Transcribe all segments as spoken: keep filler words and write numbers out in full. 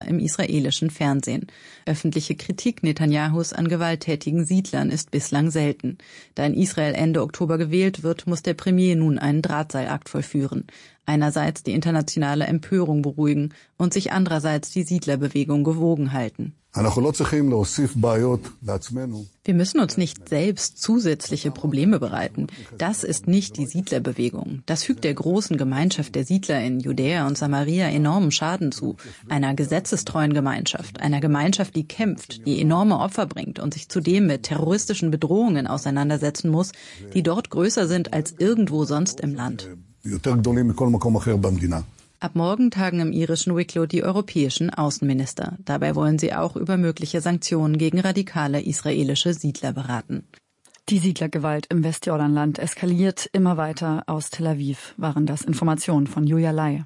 im israelischen Fernsehen. Öffentliche Kritik Netanyahus an gewalttätigen Siedlern ist bislang selten. Da in Israel Ende Oktober gewählt wird, muss der Premier nun einen Drahtseilakt vollführen. Einerseits die internationale Empörung beruhigen und sich andererseits die Siedlerbewegung gewogen halten. Wir müssen uns nicht selbst zusätzliche Probleme bereiten. Das ist nicht die Siedlerbewegung. Das fügt der großen Gemeinschaft der Siedler in Judäa und Samaria enormen Schaden zu. Einer gesetzestreuen Gemeinschaft, einer Gemeinschaft, die kämpft, die enorme Opfer bringt und sich zudem mit terroristischen Bedrohungen auseinandersetzen muss, die dort größer sind als irgendwo sonst im Land. Ab morgen tagen im irischen Wicklow die europäischen Außenminister. Dabei wollen sie auch über mögliche Sanktionen gegen radikale israelische Siedler beraten. Die Siedlergewalt im Westjordanland eskaliert immer weiter. Aus Tel Aviv waren das Informationen von Julia Lai.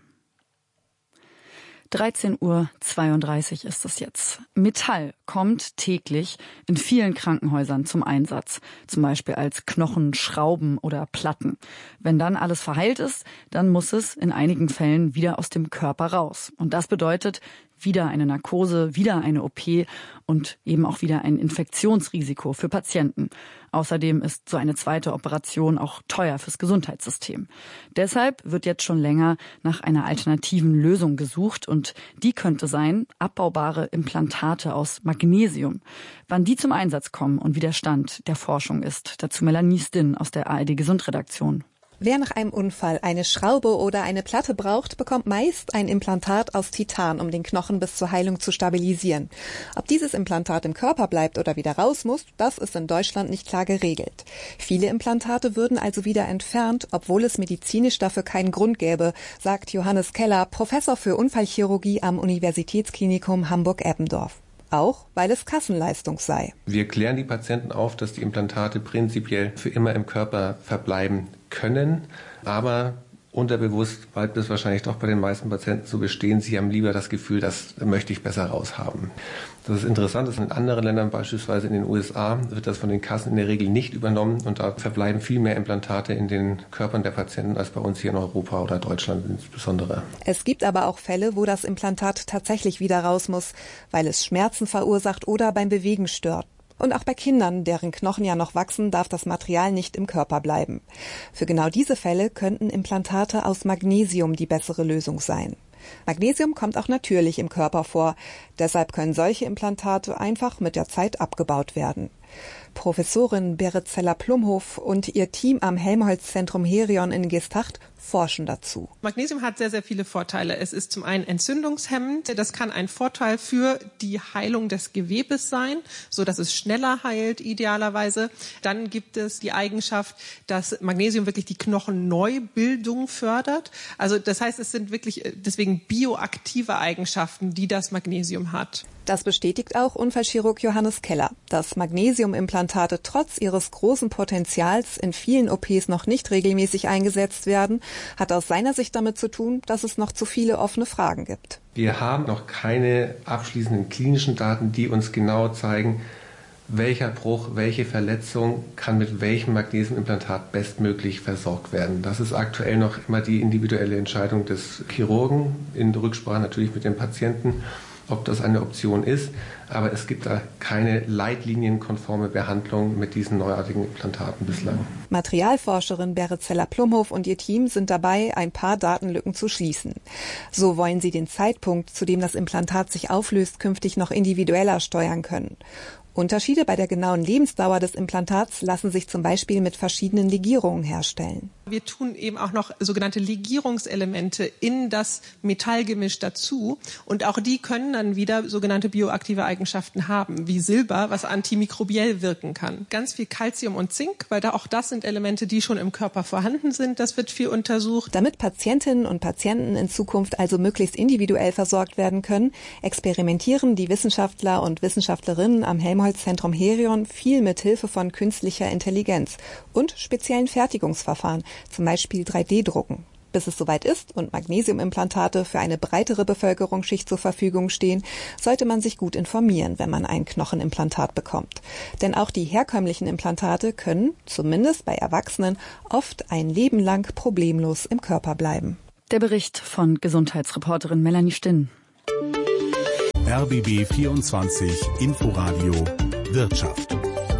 dreizehn Uhr zweiunddreißig ist es jetzt. Metall kommt täglich in vielen Krankenhäusern zum Einsatz, zum Beispiel als Knochen, Schrauben oder Platten. Wenn dann alles verheilt ist, dann muss es in einigen Fällen wieder aus dem Körper raus. Und das bedeutet wieder eine Narkose, wieder eine O P und eben auch wieder ein Infektionsrisiko für Patienten. Außerdem ist so eine zweite Operation auch teuer fürs Gesundheitssystem. Deshalb wird jetzt schon länger nach einer alternativen Lösung gesucht und die könnte sein, abbaubare Implantate aus Magnesium. Wann die zum Einsatz kommen und wie der Stand der Forschung ist, dazu Melanie Stinn aus der A R D-Gesundredaktion. Wer nach einem Unfall eine Schraube oder eine Platte braucht, bekommt meist ein Implantat aus Titan, um den Knochen bis zur Heilung zu stabilisieren. Ob dieses Implantat im Körper bleibt oder wieder raus muss, das ist in Deutschland nicht klar geregelt. Viele Implantate würden also wieder entfernt, obwohl es medizinisch dafür keinen Grund gäbe, sagt Johannes Keller, Professor für Unfallchirurgie am Universitätsklinikum Hamburg-Eppendorf. Auch, weil es Kassenleistung sei. Wir klären die Patienten auf, dass die Implantate prinzipiell für immer im Körper verbleiben können, aber unterbewusst bleibt es wahrscheinlich doch bei den meisten Patienten so bestehen. Sie haben lieber das Gefühl, das möchte ich besser raushaben. Das ist interessant, dass in anderen Ländern, beispielsweise in den U S A, wird das von den Kassen in der Regel nicht übernommen und da verbleiben viel mehr Implantate in den Körpern der Patienten als bei uns hier in Europa oder Deutschland insbesondere. Es gibt aber auch Fälle, wo das Implantat tatsächlich wieder raus muss, weil es Schmerzen verursacht oder beim Bewegen stört. Und auch bei Kindern, deren Knochen ja noch wachsen, darf das Material nicht im Körper bleiben. Für genau diese Fälle könnten Implantate aus Magnesium die bessere Lösung sein. Magnesium kommt auch natürlich im Körper vor. Deshalb können solche Implantate einfach mit der Zeit abgebaut werden. Professorin Berit Zeller-Plumhoff und ihr Team am Helmholtz-Zentrum Herion in Geesthacht forschen dazu. Magnesium hat sehr, sehr viele Vorteile. Es ist zum einen entzündungshemmend. Das kann ein Vorteil für die Heilung des Gewebes sein, so dass es schneller heilt, idealerweise. Dann gibt es die Eigenschaft, dass Magnesium wirklich die Knochenneubildung fördert. Also das heißt, es sind wirklich deswegen bioaktive Eigenschaften, die das Magnesium hat. Das bestätigt auch Unfallchirurg Johannes Keller. Dass Magnesiumimplantate trotz ihres großen Potenzials in vielen O Ps noch nicht regelmäßig eingesetzt werden, hat aus seiner Sicht damit zu tun, dass es noch zu viele offene Fragen gibt. Wir haben noch keine abschließenden klinischen Daten, die uns genau zeigen, welcher Bruch, welche Verletzung kann mit welchem Magnesiumimplantat bestmöglich versorgt werden. Das ist aktuell noch immer die individuelle Entscheidung des Chirurgen, in Rücksprache natürlich mit dem Patienten, ob das eine Option ist. Aber es gibt da keine leitlinienkonforme Behandlung mit diesen neuartigen Implantaten bislang. Materialforscherin Berit Zeller-Plumhoff und ihr Team sind dabei, ein paar Datenlücken zu schließen. So wollen sie den Zeitpunkt, zu dem das Implantat sich auflöst, künftig noch individueller steuern können. Unterschiede bei der genauen Lebensdauer des Implantats lassen sich zum Beispiel mit verschiedenen Legierungen herstellen. Wir tun eben auch noch sogenannte Legierungselemente in das Metallgemisch dazu und auch die können dann wieder sogenannte bioaktive Eigenschaften haben, wie Silber, was antimikrobiell wirken kann. Ganz viel Calcium und Zink, weil da auch das sind Elemente, die schon im Körper vorhanden sind. Das wird viel untersucht. Damit Patientinnen und Patienten in Zukunft also möglichst individuell versorgt werden können, experimentieren die Wissenschaftler und Wissenschaftlerinnen am Helmholtz-Zentrum Herion viel mit Hilfe von künstlicher Intelligenz und speziellen Fertigungsverfahren, zum Beispiel drei D Drucken. Bis es soweit ist und Magnesiumimplantate für eine breitere Bevölkerungsschicht zur Verfügung stehen, sollte man sich gut informieren, wenn man ein Knochenimplantat bekommt. Denn auch die herkömmlichen Implantate können, zumindest bei Erwachsenen, oft ein Leben lang problemlos im Körper bleiben. Der Bericht von Gesundheitsreporterin Melanie Stinn. R B B vierundzwanzig Inforadio Wirtschaft.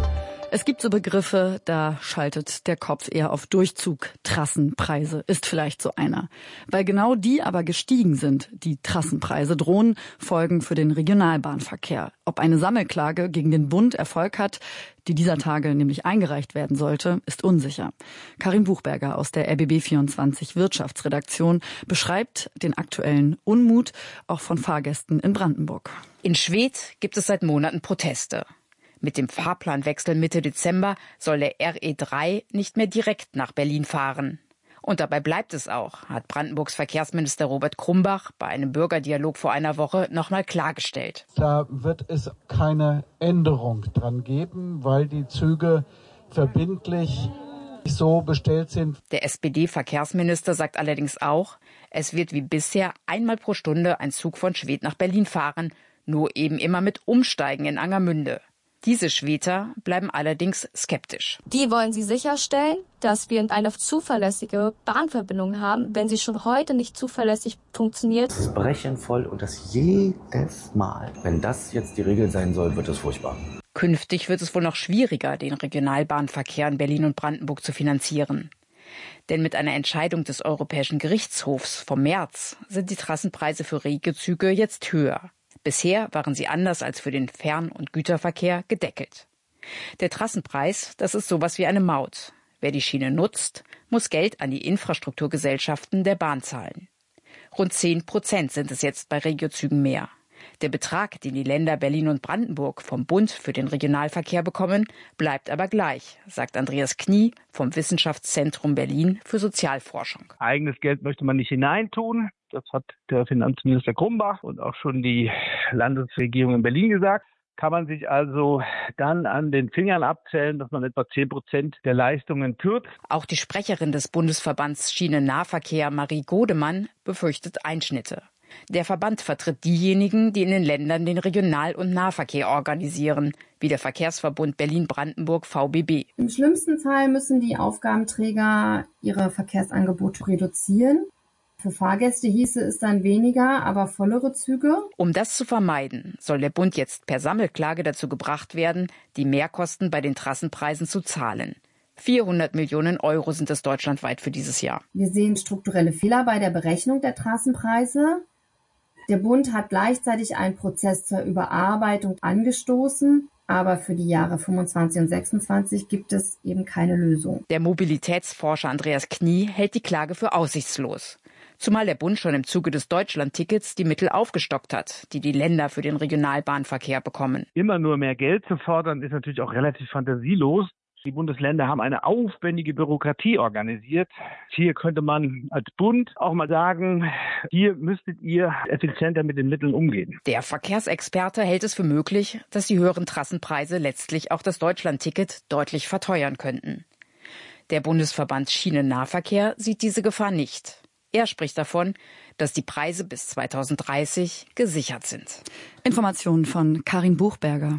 Es gibt so Begriffe, da schaltet der Kopf eher auf Durchzug. Trassenpreise ist vielleicht so einer. Weil genau die aber gestiegen sind, die Trassenpreise, drohen Folgen für den Regionalbahnverkehr. Ob eine Sammelklage gegen den Bund Erfolg hat, die dieser Tage nämlich eingereicht werden sollte, ist unsicher. Karin Buchberger aus der R B B vierundzwanzig Wirtschaftsredaktion beschreibt den aktuellen Unmut auch von Fahrgästen in Brandenburg. In Schwedt gibt es seit Monaten Proteste. Mit dem Fahrplanwechsel Mitte Dezember soll der R E drei nicht mehr direkt nach Berlin fahren. Und dabei bleibt es auch, hat Brandenburgs Verkehrsminister Robert Krumbach bei einem Bürgerdialog vor einer Woche nochmal klargestellt. Da wird es keine Änderung dran geben, weil die Züge verbindlich so bestellt sind. Der S P D-Verkehrsminister sagt allerdings auch, es wird wie bisher einmal pro Stunde ein Zug von Schwedt nach Berlin fahren, nur eben immer mit Umsteigen in Angermünde. Diese Schwedter bleiben allerdings skeptisch. Die wollen sie sicherstellen, dass wir eine zuverlässige Bahnverbindung haben, wenn sie schon heute nicht zuverlässig funktioniert. Das ist brechenvoll und das jedes Mal. Wenn das jetzt die Regel sein soll, wird es furchtbar. Künftig wird es wohl noch schwieriger, den Regionalbahnverkehr in Berlin und Brandenburg zu finanzieren. Denn mit einer Entscheidung des Europäischen Gerichtshofs vom März sind die Trassenpreise für Regiozüge jetzt höher. Bisher waren sie anders als für den Fern- und Güterverkehr gedeckelt. Der Trassenpreis, das ist sowas wie eine Maut. Wer die Schiene nutzt, muss Geld an die Infrastrukturgesellschaften der Bahn zahlen. Rund zehn Prozent sind es jetzt bei Regiozügen mehr. Der Betrag, den die Länder Berlin und Brandenburg vom Bund für den Regionalverkehr bekommen, bleibt aber gleich, sagt Andreas Knie vom Wissenschaftszentrum Berlin für Sozialforschung. Eigenes Geld möchte man nicht hineintun. Das hat der Finanzminister Krumbach und auch schon die Landesregierung in Berlin gesagt. Kann man sich also dann an den Fingern abzählen, dass man etwa zehn Prozent der Leistungen kürzt. Auch die Sprecherin des Bundesverbands Schienennahverkehr, Marie Godemann, befürchtet Einschnitte. Der Verband vertritt diejenigen, die in den Ländern den Regional- und Nahverkehr organisieren, wie der Verkehrsverbund Berlin-Brandenburg V B B. Im schlimmsten Fall müssen die Aufgabenträger ihre Verkehrsangebote reduzieren. Für Fahrgäste hieße es dann weniger, aber vollere Züge. Um das zu vermeiden, soll der Bund jetzt per Sammelklage dazu gebracht werden, die Mehrkosten bei den Trassenpreisen zu zahlen. vierhundert Millionen Euro sind es deutschlandweit für dieses Jahr. Wir sehen strukturelle Fehler bei der Berechnung der Trassenpreise. Der Bund hat gleichzeitig einen Prozess zur Überarbeitung angestoßen. Aber für die Jahre fünfundzwanzig und sechsundzwanzig gibt es eben keine Lösung. Der Mobilitätsforscher Andreas Knie hält die Klage für aussichtslos. Zumal der Bund schon im Zuge des Deutschlandtickets die Mittel aufgestockt hat, die die Länder für den Regionalbahnverkehr bekommen. Immer nur mehr Geld zu fordern, ist natürlich auch relativ fantasielos. Die Bundesländer haben eine aufwendige Bürokratie organisiert. Hier könnte man als Bund auch mal sagen, hier müsstet ihr effizienter mit den Mitteln umgehen. Der Verkehrsexperte hält es für möglich, dass die höheren Trassenpreise letztlich auch das Deutschlandticket deutlich verteuern könnten. Der Bundesverband Schienennahverkehr sieht diese Gefahr nicht. Er spricht davon, dass die Preise bis zweitausenddreißig gesichert sind. Informationen von Karin Buchberger.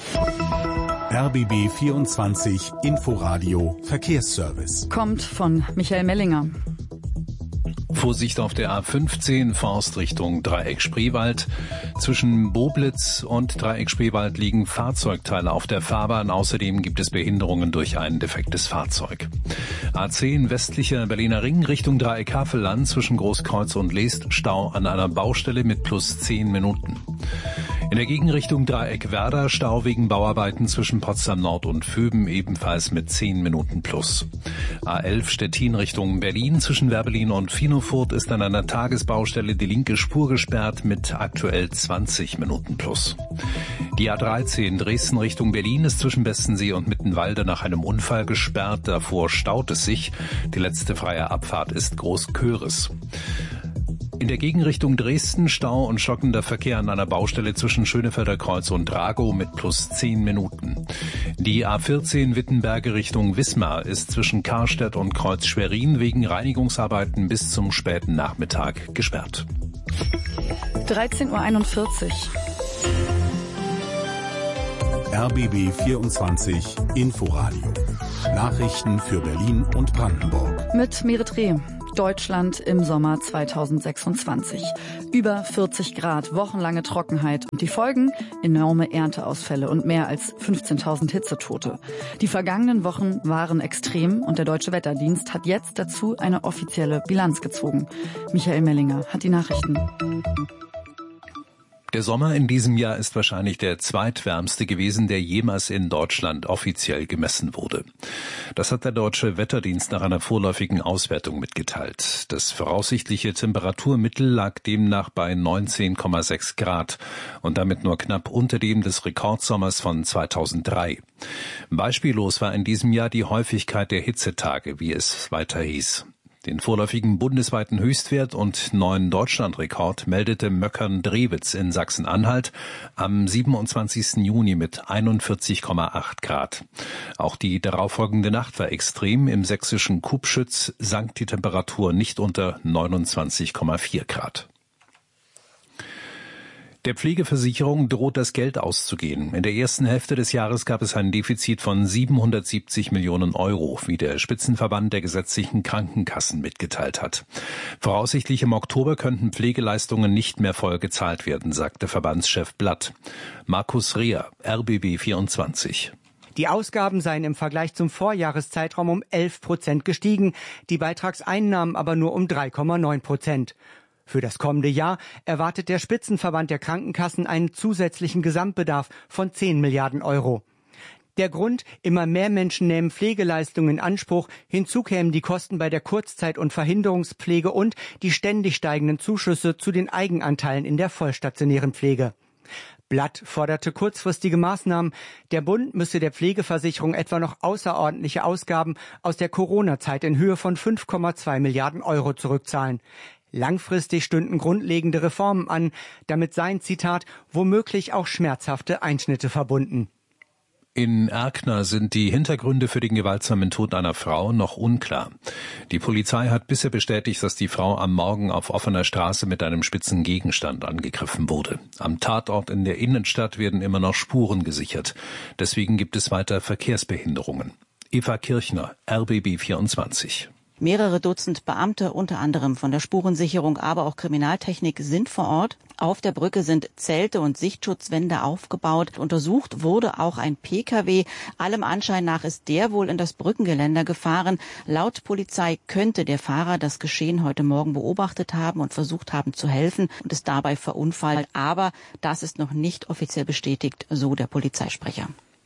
R B B vierundzwanzig Inforadio Verkehrsservice. Kommt von Michael Mellinger. Vorsicht auf der A fünfzehn, Forst Richtung Dreieck Spreewald. Zwischen Boblitz und Dreieck Spreewald liegen Fahrzeugteile auf der Fahrbahn. Außerdem gibt es Behinderungen durch ein defektes Fahrzeug. A zehn, westlicher Berliner Ring Richtung Dreieck Havelland. Zwischen Großkreuz und Leest Stau an einer Baustelle mit plus zehn Minuten. In der Gegenrichtung Dreieck Werder Stau wegen Bauarbeiten zwischen Potsdam Nord und Vöben, ebenfalls mit zehn Minuten plus. A elf Stettin Richtung Berlin zwischen Werbelin und Finofurt ist an einer Tagesbaustelle die linke Spur gesperrt mit aktuell zwanzig Minuten plus. Die A dreizehn Dresden Richtung Berlin ist zwischen Bestensee und Mittenwalde nach einem Unfall gesperrt. Davor staut es sich. Die letzte freie Abfahrt ist Großköris. In der Gegenrichtung Dresden Stau und schockender Verkehr an einer Baustelle zwischen Schönefelder Kreuz und Dragow mit plus zehn Minuten. Die A vierzehn Wittenberge Richtung Wismar ist zwischen Karstedt und Kreuz Schwerin wegen Reinigungsarbeiten bis zum späten Nachmittag gesperrt. dreizehn Uhr einundvierzig. R B B vierundzwanzig Inforadio. Nachrichten für Berlin und Brandenburg. Mit Merit Reh. Deutschland im Sommer zweitausendsechsundzwanzig. Über vierzig Grad, wochenlange Trockenheit und die Folgen? Enorme Ernteausfälle und mehr als fünfzehntausend Hitzetote. Die vergangenen Wochen waren extrem und der Deutsche Wetterdienst hat jetzt dazu eine offizielle Bilanz gezogen. Michael Mellinger hat die Nachrichten. Der Sommer in diesem Jahr ist wahrscheinlich der zweitwärmste gewesen, der jemals in Deutschland offiziell gemessen wurde. Das hat der Deutsche Wetterdienst nach einer vorläufigen Auswertung mitgeteilt. Das voraussichtliche Temperaturmittel lag demnach bei neunzehn Komma sechs Grad und damit nur knapp unter dem des Rekordsommers von zweitausenddrei. Beispiellos war in diesem Jahr die Häufigkeit der Hitzetage, wie es weiter hieß. Den vorläufigen bundesweiten Höchstwert und neuen Deutschlandrekord meldete Möckern-Drewitz in Sachsen-Anhalt am siebenundzwanzigsten Juni mit einundvierzig Komma acht Grad. Auch die darauffolgende Nacht war extrem. Im sächsischen Kubschütz sank die Temperatur nicht unter neunundzwanzig Komma vier Grad. Der Pflegeversicherung droht das Geld auszugehen. In der ersten Hälfte des Jahres gab es ein Defizit von siebenhundertsiebzig Millionen Euro, wie der Spitzenverband der gesetzlichen Krankenkassen mitgeteilt hat. Voraussichtlich im Oktober könnten Pflegeleistungen nicht mehr voll gezahlt werden, sagte Verbandschef Blatt. Markus Reher, R B B vierundzwanzig. Die Ausgaben seien im Vergleich zum Vorjahreszeitraum um elf Prozent gestiegen, die Beitragseinnahmen aber nur um drei Komma neun Prozent. Für das kommende Jahr erwartet der Spitzenverband der Krankenkassen einen zusätzlichen Gesamtbedarf von zehn Milliarden Euro. Der Grund: immer mehr Menschen nehmen Pflegeleistungen in Anspruch. Hinzu kämen die Kosten bei der Kurzzeit- und Verhinderungspflege und die ständig steigenden Zuschüsse zu den Eigenanteilen in der vollstationären Pflege. Blatt forderte kurzfristige Maßnahmen. Der Bund müsse der Pflegeversicherung etwa noch außerordentliche Ausgaben aus der Corona-Zeit in Höhe von fünf Komma zwei Milliarden Euro zurückzahlen. Langfristig stünden grundlegende Reformen an. Damit seien, Zitat, womöglich auch schmerzhafte Einschnitte verbunden. In Erkner sind die Hintergründe für den gewaltsamen Tod einer Frau noch unklar. Die Polizei hat bisher bestätigt, dass die Frau am Morgen auf offener Straße mit einem spitzen Gegenstand angegriffen wurde. Am Tatort in der Innenstadt werden immer noch Spuren gesichert. Deswegen gibt es weiter Verkehrsbehinderungen. Eva Kirchner, R B B vierundzwanzig. Mehrere Dutzend Beamte, unter anderem von der Spurensicherung, aber auch Kriminaltechnik, sind vor Ort. Auf der Brücke sind Zelte und Sichtschutzwände aufgebaut. Untersucht wurde auch ein P K W. Allem Anschein nach ist der wohl in das Brückengeländer gefahren. Laut Polizei könnte der Fahrer das Geschehen heute Morgen beobachtet haben und versucht haben zu helfen und ist dabei verunfallt. Aber das ist noch nicht offiziell bestätigt, so der Polizeisprecher.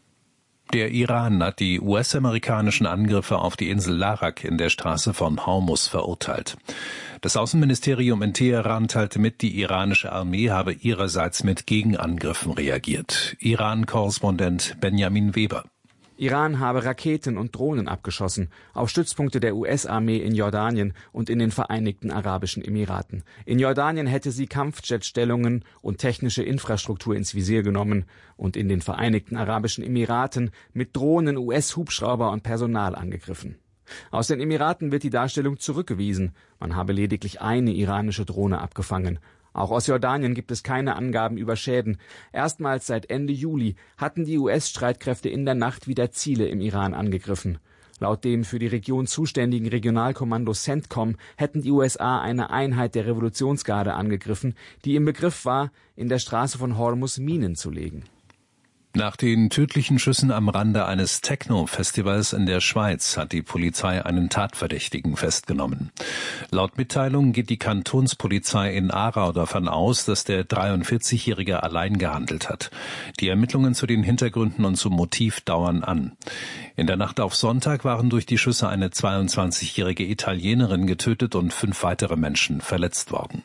Der Iran hat die U S-amerikanischen Angriffe auf die Insel Larak in der Straße von Hormuz verurteilt. Das Außenministerium in Teheran teilte mit, die iranische Armee habe ihrerseits mit Gegenangriffen reagiert. Iran-Korrespondent Benjamin Weber. Iran habe Raketen und Drohnen abgeschossen auf Stützpunkte der U S-Armee in Jordanien und in den Vereinigten Arabischen Emiraten. In Jordanien hätte sie Kampfjetstellungen und technische Infrastruktur ins Visier genommen und in den Vereinigten Arabischen Emiraten mit Drohnen U S-Hubschrauber und Personal angegriffen. Aus den Emiraten wird die Darstellung zurückgewiesen. Man habe lediglich eine iranische Drohne abgefangen. Auch aus Jordanien gibt es keine Angaben über Schäden. Erstmals seit Ende Juli hatten die U S-Streitkräfte in der Nacht wieder Ziele im Iran angegriffen. Laut dem für die Region zuständigen Regionalkommando CENTCOM hätten die U S A eine Einheit der Revolutionsgarde angegriffen, die im Begriff war, in der Straße von Hormuz Minen zu legen. Nach den tödlichen Schüssen am Rande eines Techno-Festivals in der Schweiz hat die Polizei einen Tatverdächtigen festgenommen. Laut Mitteilung geht die Kantonspolizei in Aarau davon aus, dass der dreiundvierzigjährige allein gehandelt hat. Die Ermittlungen zu den Hintergründen und zum Motiv dauern an. In der Nacht auf Sonntag waren durch die Schüsse eine zweiundzwanzigjährige Italienerin getötet und fünf weitere Menschen verletzt worden.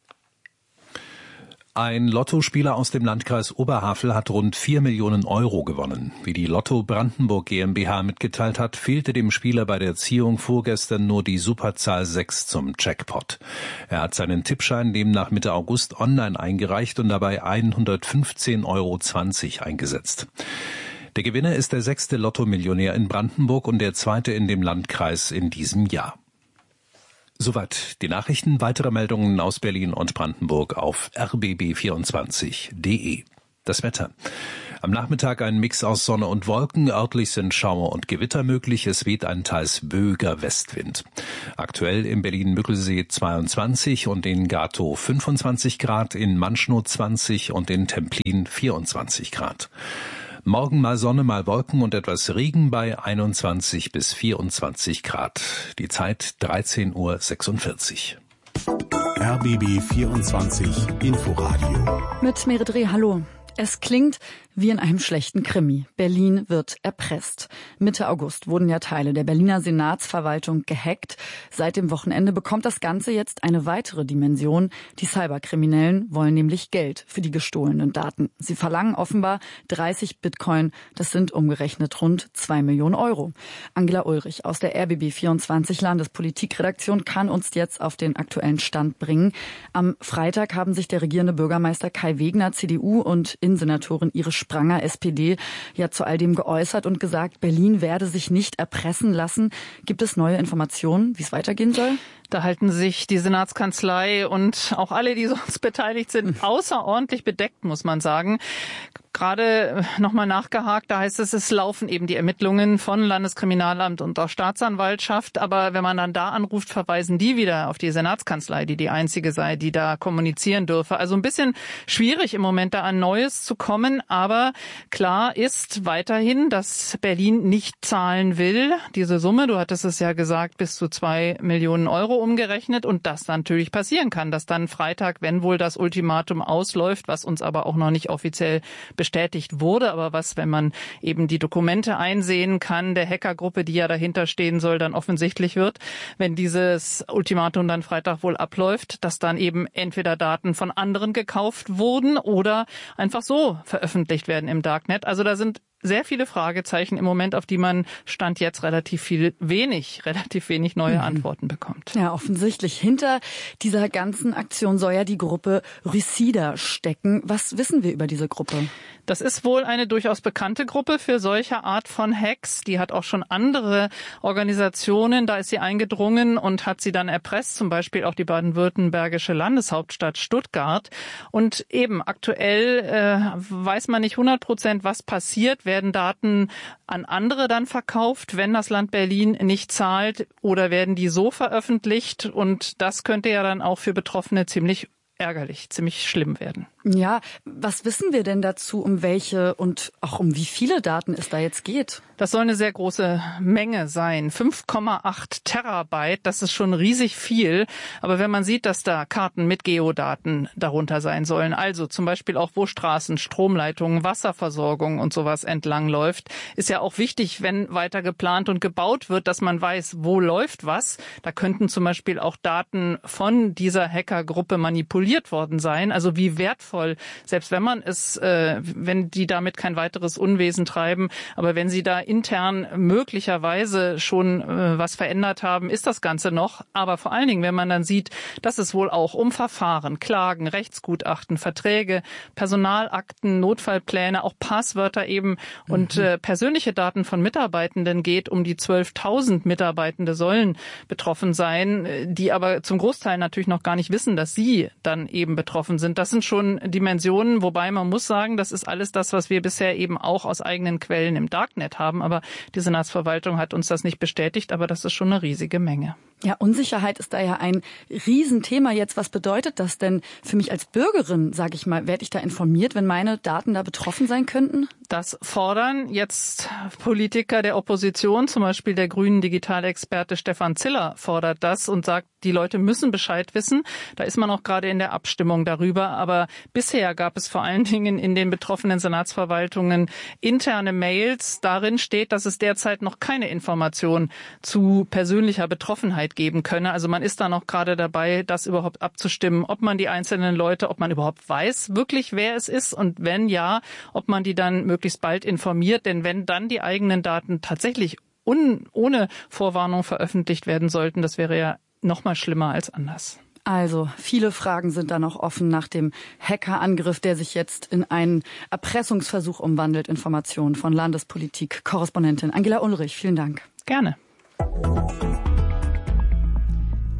Ein Lottospieler aus dem Landkreis Oberhavel hat rund vier Millionen Euro gewonnen. Wie die Lotto Brandenburg GmbH mitgeteilt hat, fehlte dem Spieler bei der Ziehung vorgestern nur die Superzahl sechs zum Jackpot. Er hat seinen Tippschein demnach Mitte August online eingereicht und dabei hundertfünfzehn Euro zwanzig eingesetzt. Der Gewinner ist der sechste Lotto-Millionär in Brandenburg und der zweite in dem Landkreis in diesem Jahr. Soweit die Nachrichten. Weitere Meldungen aus Berlin und Brandenburg auf r b b vierundzwanzig punkt d e. Das Wetter. Am Nachmittag ein Mix aus Sonne und Wolken. Örtlich sind Schauer und Gewitter möglich. Es weht ein teils böiger Westwind. Aktuell in Berlin-Müggelsee zweiundzwanzig und in Gatow fünfundzwanzig Grad, in Manschnow zwanzig und in Templin vierundzwanzig Grad. Morgen mal Sonne, mal Wolken und etwas Regen bei einundzwanzig bis vierundzwanzig Grad. Die Zeit dreizehn Uhr sechsundvierzig. R B B vierundzwanzig Inforadio. Mit Merit Reh, hallo. Es klingt wie in einem schlechten Krimi. Berlin wird erpresst. Mitte August wurden ja Teile der Berliner Senatsverwaltung gehackt. Seit dem Wochenende bekommt das Ganze jetzt eine weitere Dimension. Die Cyberkriminellen wollen nämlich Geld für die gestohlenen Daten. Sie verlangen offenbar dreißig Bitcoin. Das sind umgerechnet rund zwei Millionen Euro. Angela Ulrich aus der R B B vierundzwanzig Landespolitikredaktion kann uns jetzt auf den aktuellen Stand bringen. Am Freitag haben sich der regierende Bürgermeister Kai Wegner, C D U, und Innensenatorin Iris Spranger, S P D, ja zu all dem geäußert und gesagt, Berlin werde sich nicht erpressen lassen. Gibt es neue Informationen, wie es weitergehen soll? Da halten sich die Senatskanzlei und auch alle, die sonst beteiligt sind, außerordentlich bedeckt, muss man sagen. Gerade nochmal nachgehakt, da heißt es, es laufen eben die Ermittlungen von Landeskriminalamt und auch Staatsanwaltschaft. Aber wenn man dann da anruft, verweisen die wieder auf die Senatskanzlei, die die einzige sei, die da kommunizieren dürfe. Also ein bisschen schwierig im Moment da an Neues zu kommen. Aber klar ist weiterhin, dass Berlin nicht zahlen will. Diese Summe, du hattest es ja gesagt, bis zu zwei Millionen Euro umgerechnet. Und das natürlich passieren kann, dass dann Freitag, wenn wohl das Ultimatum ausläuft, was uns aber auch noch nicht offiziell bestätigt wurde, aber was, wenn man eben die Dokumente einsehen kann, der Hackergruppe, die ja dahinter stehen soll, dann offensichtlich wird, wenn dieses Ultimatum dann Freitag wohl abläuft, dass dann eben entweder Daten von anderen gekauft wurden oder einfach so veröffentlicht werden im Darknet. Also da sind sehr viele Fragezeichen im Moment, auf die man Stand jetzt relativ viel wenig, relativ wenig neue mhm. Antworten bekommt. Ja, offensichtlich. Hinter dieser ganzen Aktion soll ja die Gruppe Rysida stecken. Was wissen wir über diese Gruppe? Das ist wohl eine durchaus bekannte Gruppe für solche Art von Hacks. Die hat auch schon andere Organisationen, da ist sie eingedrungen und hat sie dann erpresst, zum Beispiel auch die baden-württembergische Landeshauptstadt Stuttgart. Und eben aktuell äh, weiß man nicht hundert Prozent, was passiert. Werden Daten an andere dann verkauft, wenn das Land Berlin nicht zahlt, oder werden die so veröffentlicht? Und das könnte ja dann auch für Betroffene ziemlich ärgerlich, ziemlich schlimm werden. Ja, was wissen wir denn dazu, um welche und auch um wie viele Daten es da jetzt geht? Das soll eine sehr große Menge sein. fünf Komma acht Terabyte, das ist schon riesig viel. Aber wenn man sieht, dass da Karten mit Geodaten darunter sein sollen, also zum Beispiel auch wo Straßen, Stromleitungen, Wasserversorgung und sowas entlang läuft, ist ja auch wichtig, wenn weiter geplant und gebaut wird, dass man weiß, wo läuft was. Da könnten zum Beispiel auch Daten von dieser Hackergruppe manipuliert worden sein. Also wie wertvoll, selbst wenn man es, äh, wenn die damit kein weiteres Unwesen treiben, aber wenn sie da intern möglicherweise schon äh, was verändert haben, ist das Ganze noch. Aber vor allen Dingen, wenn man dann sieht, dass es wohl auch um Verfahren, Klagen, Rechtsgutachten, Verträge, Personalakten, Notfallpläne, auch Passwörter eben mhm. und äh, persönliche Daten von Mitarbeitenden geht, um die zwölftausend Mitarbeitende sollen betroffen sein, die aber zum Großteil natürlich noch gar nicht wissen, dass sie dann eben betroffen sind. Das sind schon Dimensionen, wobei man muss sagen, das ist alles das, was wir bisher eben auch aus eigenen Quellen im Darknet haben. Aber die Senatsverwaltung hat uns das nicht bestätigt, aber das ist schon eine riesige Menge. Ja, Unsicherheit ist da ja ein Riesenthema jetzt. Was bedeutet das denn für mich als Bürgerin, sage ich mal? Werde ich da informiert, wenn meine Daten da betroffen sein könnten? Das fordern jetzt Politiker der Opposition, zum Beispiel der grünen Digitalexperte Stefan Ziller fordert das und sagt, die Leute müssen Bescheid wissen. Da ist man auch gerade in der Abstimmung darüber. Aber bisher gab es vor allen Dingen in den betroffenen Senatsverwaltungen interne Mails. Darin steht, dass es derzeit noch keine Information zu persönlicher Betroffenheit geben könne. Also man ist da noch gerade dabei, das überhaupt abzustimmen, ob man die einzelnen Leute, ob man überhaupt weiß, wirklich wer es ist und wenn ja, ob man die dann möglichst bald informiert. Denn wenn dann die eigenen Daten tatsächlich un- ohne Vorwarnung veröffentlicht werden sollten, das wäre ja noch mal schlimmer als anders. Also, viele Fragen sind da noch offen nach dem Hackerangriff, der sich jetzt in einen Erpressungsversuch umwandelt. Informationen von Landespolitik-Korrespondentin Angela Ulrich. Vielen Dank. Gerne.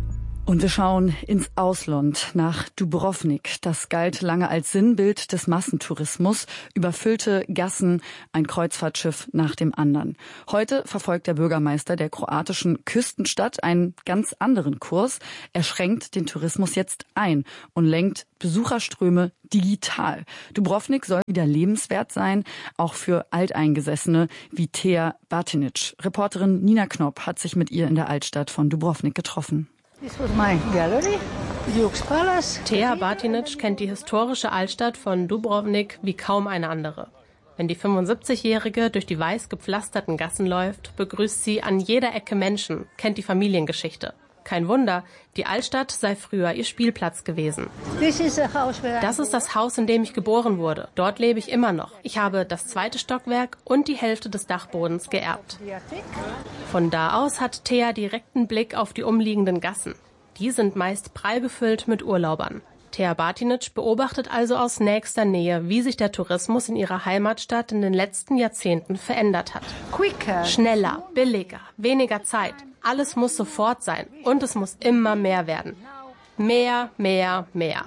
Und wir schauen ins Ausland, nach Dubrovnik. Das galt lange als Sinnbild des Massentourismus. Überfüllte Gassen, ein Kreuzfahrtschiff nach dem anderen. Heute verfolgt der Bürgermeister der kroatischen Küstenstadt einen ganz anderen Kurs. Er schränkt den Tourismus jetzt ein und lenkt Besucherströme digital. Dubrovnik soll wieder lebenswert sein, auch für Alteingesessene wie Thea Batinic. Reporterin Nina Knopp hat sich mit ihr in der Altstadt von Dubrovnik getroffen. Thea Batinic kennt die historische Altstadt von Dubrovnik wie kaum eine andere. Wenn die fünfundsiebzigjährige durch die weiß gepflasterten Gassen läuft, begrüßt sie an jeder Ecke Menschen, kennt die Familiengeschichte. Kein Wunder, die Altstadt sei früher ihr Spielplatz gewesen. Das ist das Haus, in dem ich geboren wurde. Dort lebe ich immer noch. Ich habe das zweite Stockwerk und die Hälfte des Dachbodens geerbt. Von da aus hat Thea direkten Blick auf die umliegenden Gassen. Die sind meist prall gefüllt mit Urlaubern. Thea Batinic beobachtet also aus nächster Nähe, wie sich der Tourismus in ihrer Heimatstadt in den letzten Jahrzehnten verändert hat. Schneller, billiger, weniger Zeit. Alles muss sofort sein und es muss immer mehr werden. Mehr, mehr, mehr.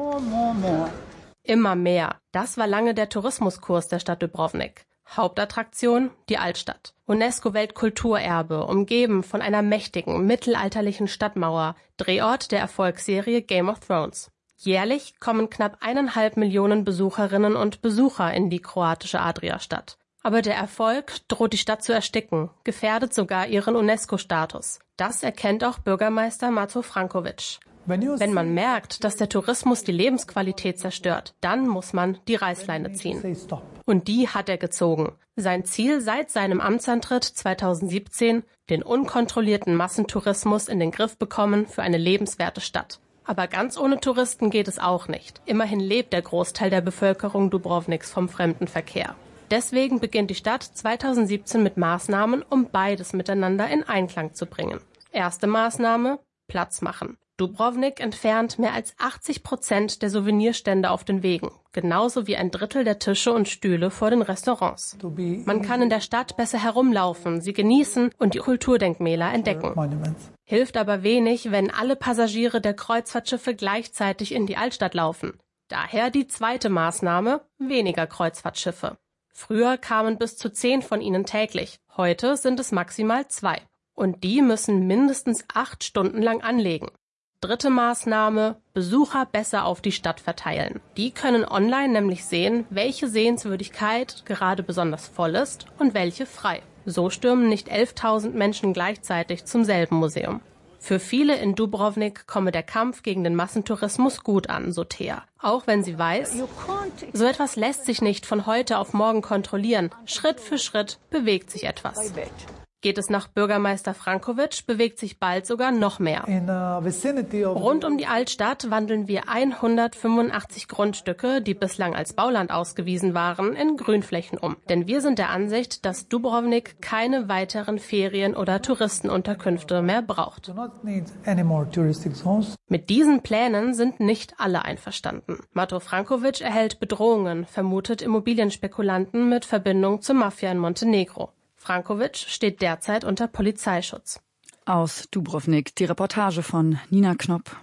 Immer mehr. Das war lange der Tourismuskurs der Stadt Dubrovnik. Hauptattraktion, die Altstadt. UNESCO-Weltkulturerbe, umgeben von einer mächtigen, mittelalterlichen Stadtmauer, Drehort der Erfolgsserie Game of Thrones. Jährlich kommen knapp eineinhalb Millionen Besucherinnen und Besucher in die kroatische Adriastadt. Aber der Erfolg droht die Stadt zu ersticken, gefährdet sogar ihren UNESCO-Status. Das erkennt auch Bürgermeister Mato Frankovic. Wenn man merkt, dass der Tourismus die Lebensqualität zerstört, dann muss man die Reißleine ziehen. Und die hat er gezogen. Sein Ziel seit seinem Amtsantritt zweitausendsiebzehn, den unkontrollierten Massentourismus in den Griff bekommen für eine lebenswerte Stadt. Aber ganz ohne Touristen geht es auch nicht. Immerhin lebt der Großteil der Bevölkerung Dubrovniks vom Fremdenverkehr. Deswegen beginnt die Stadt zweitausendsiebzehn mit Maßnahmen, um beides miteinander in Einklang zu bringen. Erste Maßnahme: Platz machen. Dubrovnik entfernt mehr als achtzig Prozent der Souvenirstände auf den Wegen, genauso wie ein Drittel der Tische und Stühle vor den Restaurants. Man kann in der Stadt besser herumlaufen, sie genießen und die Kulturdenkmäler entdecken. Hilft aber wenig, wenn alle Passagiere der Kreuzfahrtschiffe gleichzeitig in die Altstadt laufen. Daher die zweite Maßnahme: weniger Kreuzfahrtschiffe. Früher kamen bis zu zehn von ihnen täglich, heute sind es maximal zwei. Und die müssen mindestens acht Stunden lang anlegen. Dritte Maßnahme: Besucher besser auf die Stadt verteilen. Die können online nämlich sehen, welche Sehenswürdigkeit gerade besonders voll ist und welche frei. So stürmen nicht elftausend Menschen gleichzeitig zum selben Museum. Für viele in Dubrovnik komme der Kampf gegen den Massentourismus gut an, so Thea. Auch wenn sie weiß, so etwas lässt sich nicht von heute auf morgen kontrollieren. Schritt für Schritt bewegt sich etwas. Geht es nach Bürgermeister Frankovic, bewegt sich bald sogar noch mehr. Rund um die Altstadt wandeln wir hundertfünfundachtzig Grundstücke, die bislang als Bauland ausgewiesen waren, in Grünflächen um. Denn wir sind der Ansicht, dass Dubrovnik keine weiteren Ferien- oder Touristenunterkünfte mehr braucht. Mit diesen Plänen sind nicht alle einverstanden. Mato Frankovic erhält Bedrohungen, vermutet Immobilienspekulanten mit Verbindung zur Mafia in Montenegro. Frankovic steht derzeit unter Polizeischutz. Aus Dubrovnik die Reportage von Nina Knopp.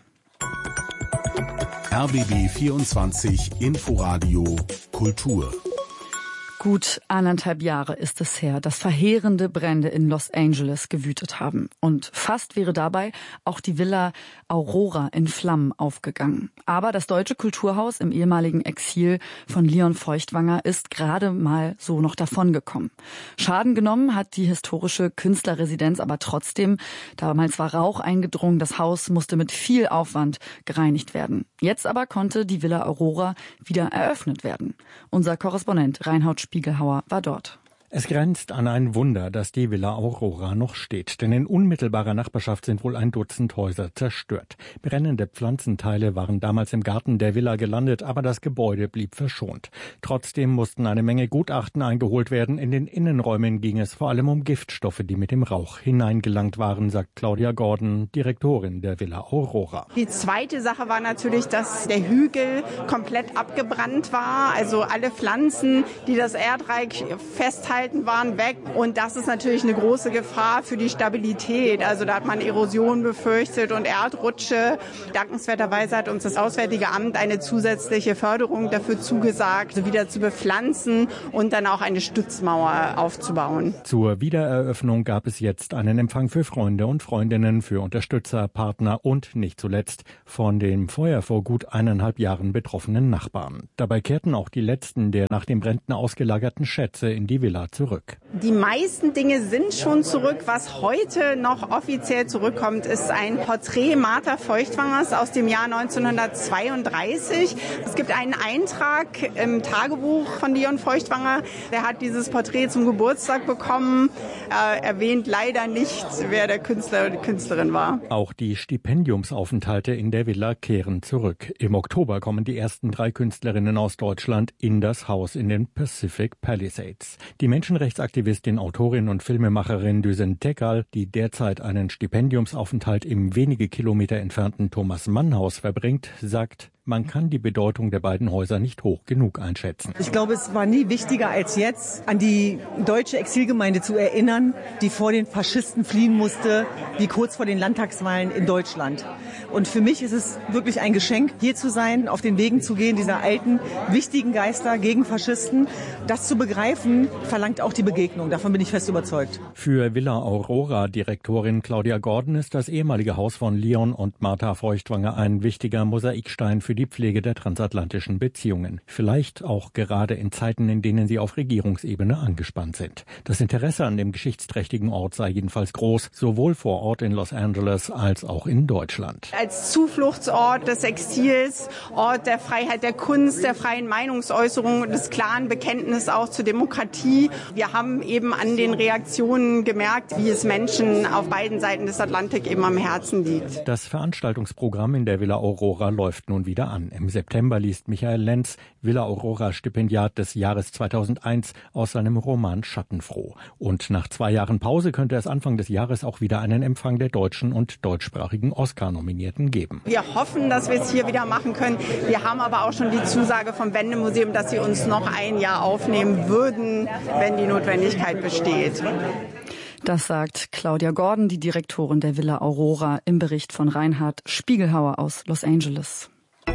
R B B vierundzwanzig Inforadio Kultur. Gut anderthalb Jahre ist es her, dass verheerende Brände in Los Angeles gewütet haben. Und fast wäre dabei auch die Villa Aurora in Flammen aufgegangen. Aber das Deutsche Kulturhaus im ehemaligen Exil von Leon Feuchtwanger ist gerade mal so noch davongekommen. Schaden genommen hat die historische Künstlerresidenz aber trotzdem. Damals war Rauch eingedrungen, das Haus musste mit viel Aufwand gereinigt werden. Jetzt aber konnte die Villa Aurora wieder eröffnet werden. Unser Korrespondent Reinhard Spiegelhauer war dort. Es grenzt an ein Wunder, dass die Villa Aurora noch steht, denn in unmittelbarer Nachbarschaft sind wohl ein Dutzend Häuser zerstört. Brennende Pflanzenteile waren damals im Garten der Villa gelandet, aber das Gebäude blieb verschont. Trotzdem mussten eine Menge Gutachten eingeholt werden. In den Innenräumen ging es vor allem um Giftstoffe, die mit dem Rauch hineingelangt waren, sagt Claudia Gordon, Direktorin der Villa Aurora. Die zweite Sache war natürlich, dass der Hügel komplett abgebrannt war, also alle Pflanzen, die das Erdreich festhalten, Felsspalten waren weg und das ist natürlich eine große Gefahr für die Stabilität. Also da hat man Erosion befürchtet und Erdrutsche. Dankenswerterweise hat uns das Auswärtige Amt eine zusätzliche Förderung dafür zugesagt, wieder zu bepflanzen und dann auch eine Stützmauer aufzubauen. Zur Wiedereröffnung gab es jetzt einen Empfang für Freunde und Freundinnen, für Unterstützer, Partner und nicht zuletzt von dem Feuer vor gut eineinhalb Jahren betroffenen Nachbarn. Dabei kehrten auch die letzten der nach den Bränden ausgelagerten Schätze in die Villa zurück. Die meisten Dinge sind schon zurück. Was heute noch offiziell zurückkommt, ist ein Porträt Martha Feuchtwangers aus dem Jahr neunzehnhundertzweiunddreißig. Es gibt einen Eintrag im Tagebuch von Leon Feuchtwanger. Der hat dieses Porträt zum Geburtstag bekommen. Er erwähnt leider nicht, wer der Künstler oder die Künstlerin war. Auch die Stipendiumsaufenthalte in der Villa kehren zurück. Im Oktober kommen die ersten drei Künstlerinnen aus Deutschland in das Haus in den Pacific Palisades. Die Menschenrechtsaktivistin, Autorin und Filmemacherin Düsen Tekal, die derzeit einen Stipendiumsaufenthalt im wenige Kilometer entfernten Thomas-Mann-Haus verbringt, sagt: Man kann die Bedeutung der beiden Häuser nicht hoch genug einschätzen. Ich glaube, es war nie wichtiger als jetzt, an die deutsche Exilgemeinde zu erinnern, die vor den Faschisten fliehen musste, wie kurz vor den Landtagswahlen in Deutschland. Und für mich ist es wirklich ein Geschenk, hier zu sein, auf den Wegen zu gehen, dieser alten, wichtigen Geister gegen Faschisten. Das zu begreifen, verlangt auch die Begegnung. Davon bin ich fest überzeugt. Für Villa Aurora Direktorin Claudia Gordon ist das ehemalige Haus von Leon und Martha Feuchtwanger ein wichtiger Mosaikstein für die Pflege der transatlantischen Beziehungen. Vielleicht auch gerade in Zeiten, in denen sie auf Regierungsebene angespannt sind. Das Interesse an dem geschichtsträchtigen Ort sei jedenfalls groß, sowohl vor Ort in Los Angeles als auch in Deutschland. Als Zufluchtsort des Exils, Ort der Freiheit der Kunst, der freien Meinungsäußerung und des klaren Bekenntnisses auch zur Demokratie. Wir haben eben an den Reaktionen gemerkt, wie es Menschen auf beiden Seiten des Atlantik eben am Herzen liegt. Das Veranstaltungsprogramm in der Villa Aurora läuft nun wieder an. Im September liest Michael Lenz, Villa Aurora Stipendiat des Jahres zweitausendeins, aus seinem Roman Schattenfroh. Und nach zwei Jahren Pause könnte es Anfang des Jahres auch wieder einen Empfang der deutschen und deutschsprachigen Oscar-Nominierten geben. Wir hoffen, dass wir es hier wieder machen können. Wir haben aber auch schon die Zusage vom Wendemuseum, dass sie uns noch ein Jahr aufnehmen würden, wenn die Notwendigkeit besteht. Das sagt Claudia Gordon, die Direktorin der Villa Aurora, im Bericht von Reinhard Spiegelhauer aus Los Angeles.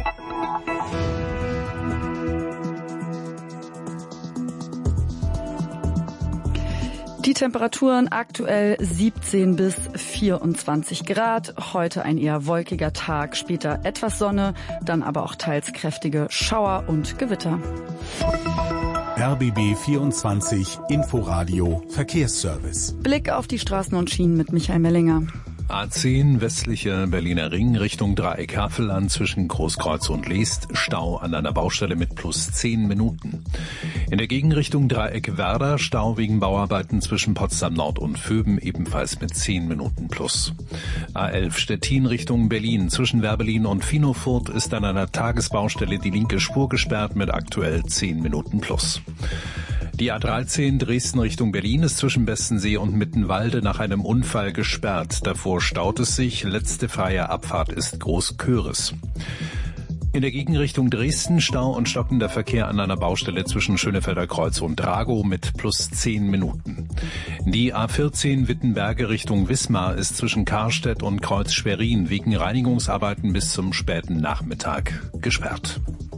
Die Temperaturen aktuell siebzehn bis vierundzwanzig Grad. Heute ein eher wolkiger Tag, später etwas Sonne, dann aber auch teils kräftige Schauer und Gewitter. R B B vierundzwanzig Inforadio Verkehrsservice. Blick auf die Straßen und Schienen mit Michael Mellinger. A zehn westlicher Berliner Ring Richtung Dreieck Havelland zwischen Großkreuz und Leest. Stau an einer Baustelle mit plus zehn Minuten. In der Gegenrichtung Dreieck Werder Stau wegen Bauarbeiten zwischen Potsdam Nord und Vöben ebenfalls mit zehn Minuten plus. A elf Stettin Richtung Berlin zwischen Werbelin und Finofurt ist an einer Tagesbaustelle die linke Spur gesperrt mit aktuell zehn Minuten plus. Die A dreizehn Dresden Richtung Berlin ist zwischen Bestensee und Mittenwalde nach einem Unfall gesperrt. Davor staut es sich. Letzte freie Abfahrt ist Großköris. In der Gegenrichtung Dresden Stau und stockender Verkehr an einer Baustelle zwischen Schönefelder Kreuz und Dragow mit plus zehn Minuten. Die A vierzehn Wittenberge Richtung Wismar ist zwischen Karstedt und Kreuz Schwerin wegen Reinigungsarbeiten bis zum späten Nachmittag gesperrt.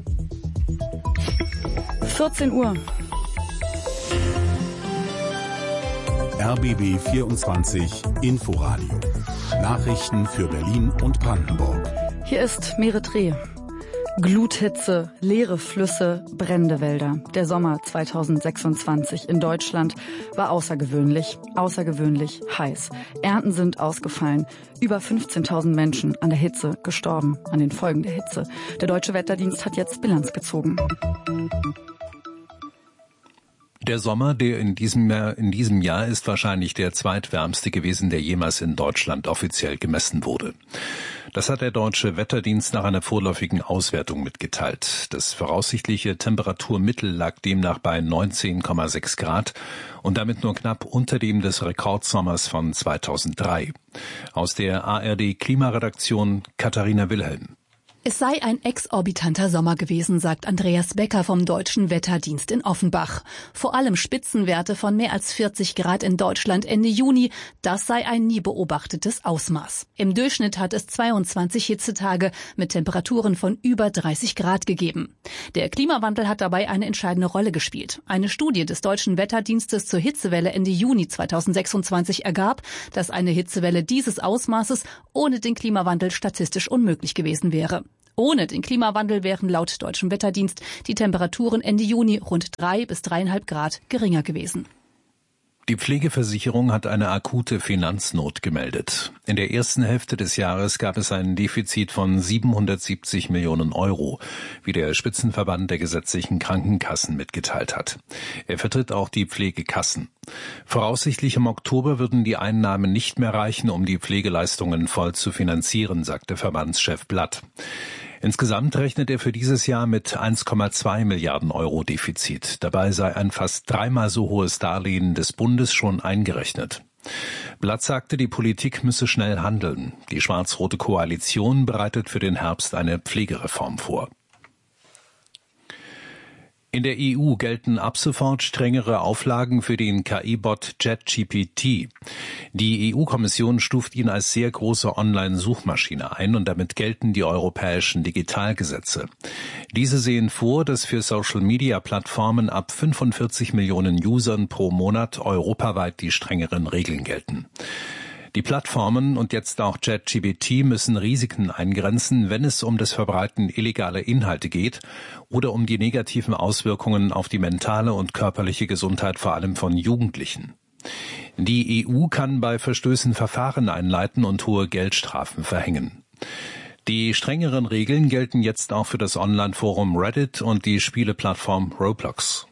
vierzehn Uhr. R B B vierundzwanzig Inforadio. Nachrichten für Berlin und Brandenburg. Hier ist Meretre. Gluthitze, leere Flüsse, brennende Wälder. Der Sommer zweitausendsechsundzwanzig in Deutschland war außergewöhnlich, außergewöhnlich heiß. Ernten sind ausgefallen. Über fünfzehntausend Menschen an der Hitze gestorben, an den Folgen der Hitze. Der Deutsche Wetterdienst hat jetzt Bilanz gezogen. Der Sommer, der in diesem Jahr, in diesem Jahr ist wahrscheinlich der zweitwärmste gewesen, der jemals in Deutschland offiziell gemessen wurde. Das hat der Deutsche Wetterdienst nach einer vorläufigen Auswertung mitgeteilt. Das voraussichtliche Temperaturmittel lag demnach bei neunzehn Komma sechs Grad und damit nur knapp unter dem des Rekordsommers von zweitausenddrei. Aus der A R D Klimaredaktion Katharina Wilhelm. Es sei ein exorbitanter Sommer gewesen, sagt Andreas Becker vom Deutschen Wetterdienst in Offenbach. Vor allem Spitzenwerte von mehr als vierzig Grad in Deutschland Ende Juni, das sei ein nie beobachtetes Ausmaß. Im Durchschnitt hat es zweiundzwanzig Hitzetage mit Temperaturen von über dreißig Grad gegeben. Der Klimawandel hat dabei eine entscheidende Rolle gespielt. Eine Studie des Deutschen Wetterdienstes zur Hitzewelle Ende Juni zweitausendsechsundzwanzig ergab, dass eine Hitzewelle dieses Ausmaßes ohne den Klimawandel statistisch unmöglich gewesen wäre. Ohne den Klimawandel wären laut Deutschem Wetterdienst die Temperaturen Ende Juni rund drei bis dreieinhalb Grad geringer gewesen. Die Pflegeversicherung hat eine akute Finanznot gemeldet. In der ersten Hälfte des Jahres gab es ein Defizit von siebenhundertsiebzig Millionen Euro, wie der Spitzenverband der gesetzlichen Krankenkassen mitgeteilt hat. Er vertritt auch die Pflegekassen. Voraussichtlich im Oktober würden die Einnahmen nicht mehr reichen, um die Pflegeleistungen voll zu finanzieren, sagte Verbandschef Blatt. Insgesamt rechnet er für dieses Jahr mit eins Komma zwei Milliarden Euro Defizit. Dabei sei ein fast dreimal so hohes Darlehen des Bundes schon eingerechnet. Blatt sagte, die Politik müsse schnell handeln. Die schwarz-rote Koalition bereitet für den Herbst eine Pflegereform vor. In der E U gelten ab sofort strengere Auflagen für den K I-Bot ChatGPT. Die E U-Kommission stuft ihn als sehr große Online-Suchmaschine ein und damit gelten die europäischen Digitalgesetze. Diese sehen vor, dass für Social-Media-Plattformen ab fünfundvierzig Millionen Usern pro Monat europaweit die strengeren Regeln gelten. Die Plattformen und jetzt auch ChatGPT müssen Risiken eingrenzen, wenn es um das Verbreiten illegaler Inhalte geht oder um die negativen Auswirkungen auf die mentale und körperliche Gesundheit vor allem von Jugendlichen. Die E U kann bei Verstößen Verfahren einleiten und hohe Geldstrafen verhängen. Die strengeren Regeln gelten jetzt auch für das Online-Forum Reddit und die Spieleplattform Roblox.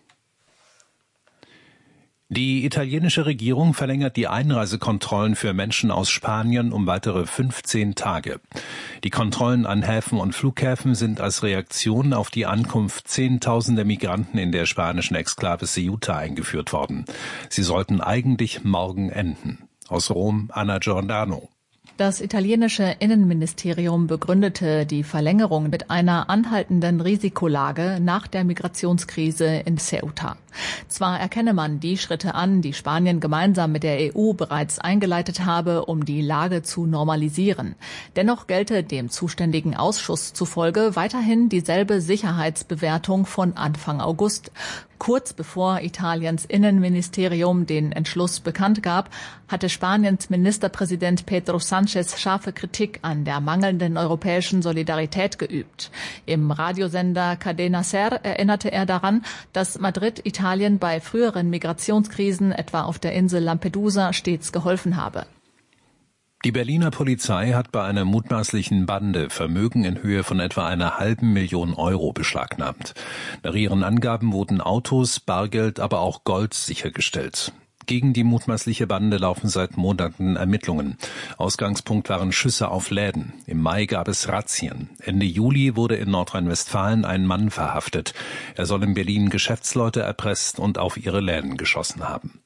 Die italienische Regierung verlängert die Einreisekontrollen für Menschen aus Spanien um weitere fünfzehn Tage. Die Kontrollen an Häfen und Flughäfen sind als Reaktion auf die Ankunft zehntausender Migranten in der spanischen Exklave Ceuta eingeführt worden. Sie sollten eigentlich morgen enden. Aus Rom, Anna Giordano. Das italienische Innenministerium begründete die Verlängerung mit einer anhaltenden Risikolage nach der Migrationskrise in Ceuta. Zwar erkenne man die Schritte an, die Spanien gemeinsam mit der E U bereits eingeleitet habe, um die Lage zu normalisieren. Dennoch gelte dem zuständigen Ausschuss zufolge weiterhin dieselbe Sicherheitsbewertung von Anfang August. Kurz bevor Italiens Innenministerium den Entschluss bekannt gab, hatte Spaniens Ministerpräsident Pedro Sánchez scharfe Kritik an der mangelnden europäischen Solidarität geübt. Im Radiosender Cadena Ser erinnerte er daran, dass Madrid Italien bei früheren Migrationskrisen, etwa auf der Insel Lampedusa, stets geholfen habe. Die Berliner Polizei hat bei einer mutmaßlichen Bande Vermögen in Höhe von etwa einer halben Million Euro beschlagnahmt. Nach ihren Angaben wurden Autos, Bargeld, aber auch Gold sichergestellt. Gegen die mutmaßliche Bande laufen seit Monaten Ermittlungen. Ausgangspunkt waren Schüsse auf Läden. Im Mai gab es Razzien. Ende Juli wurde in Nordrhein-Westfalen ein Mann verhaftet. Er soll in Berlin Geschäftsleute erpresst und auf ihre Läden geschossen haben.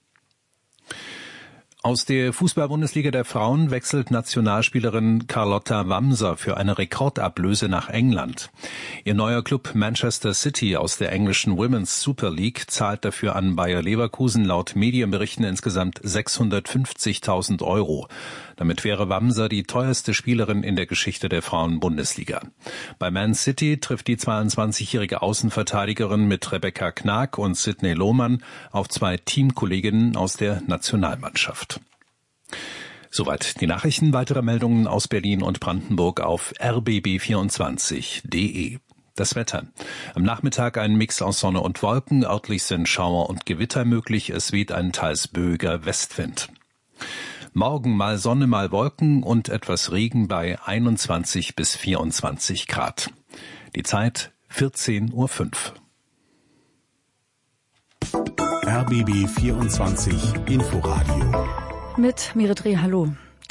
Aus der Fußball-Bundesliga der Frauen wechselt Nationalspielerin Carlotta Wamser für eine Rekordablöse nach England. Ihr neuer Club Manchester City aus der englischen Women's Super League zahlt dafür an Bayer Leverkusen laut Medienberichten insgesamt sechshundertfünfzigtausend Euro. Damit wäre Wamser die teuerste Spielerin in der Geschichte der Frauen-Bundesliga. Bei Man City trifft die zweiundzwanzigjährige Außenverteidigerin mit Rebecca Knag und Sidney Lohmann auf zwei Teamkolleginnen aus der Nationalmannschaft. Soweit die Nachrichten. Weitere Meldungen aus Berlin und Brandenburg auf r b b vierundzwanzig punkt d e. Das Wetter. Am Nachmittag ein Mix aus Sonne und Wolken. Örtlich sind Schauer und Gewitter möglich. Es weht ein teils böiger Westwind. Morgen mal Sonne, mal Wolken und etwas Regen bei einundzwanzig bis vierundzwanzig Grad. Die Zeit vierzehn Uhr fünf. R B B vierundzwanzig Inforadio. Mit Miret Reh, hallo.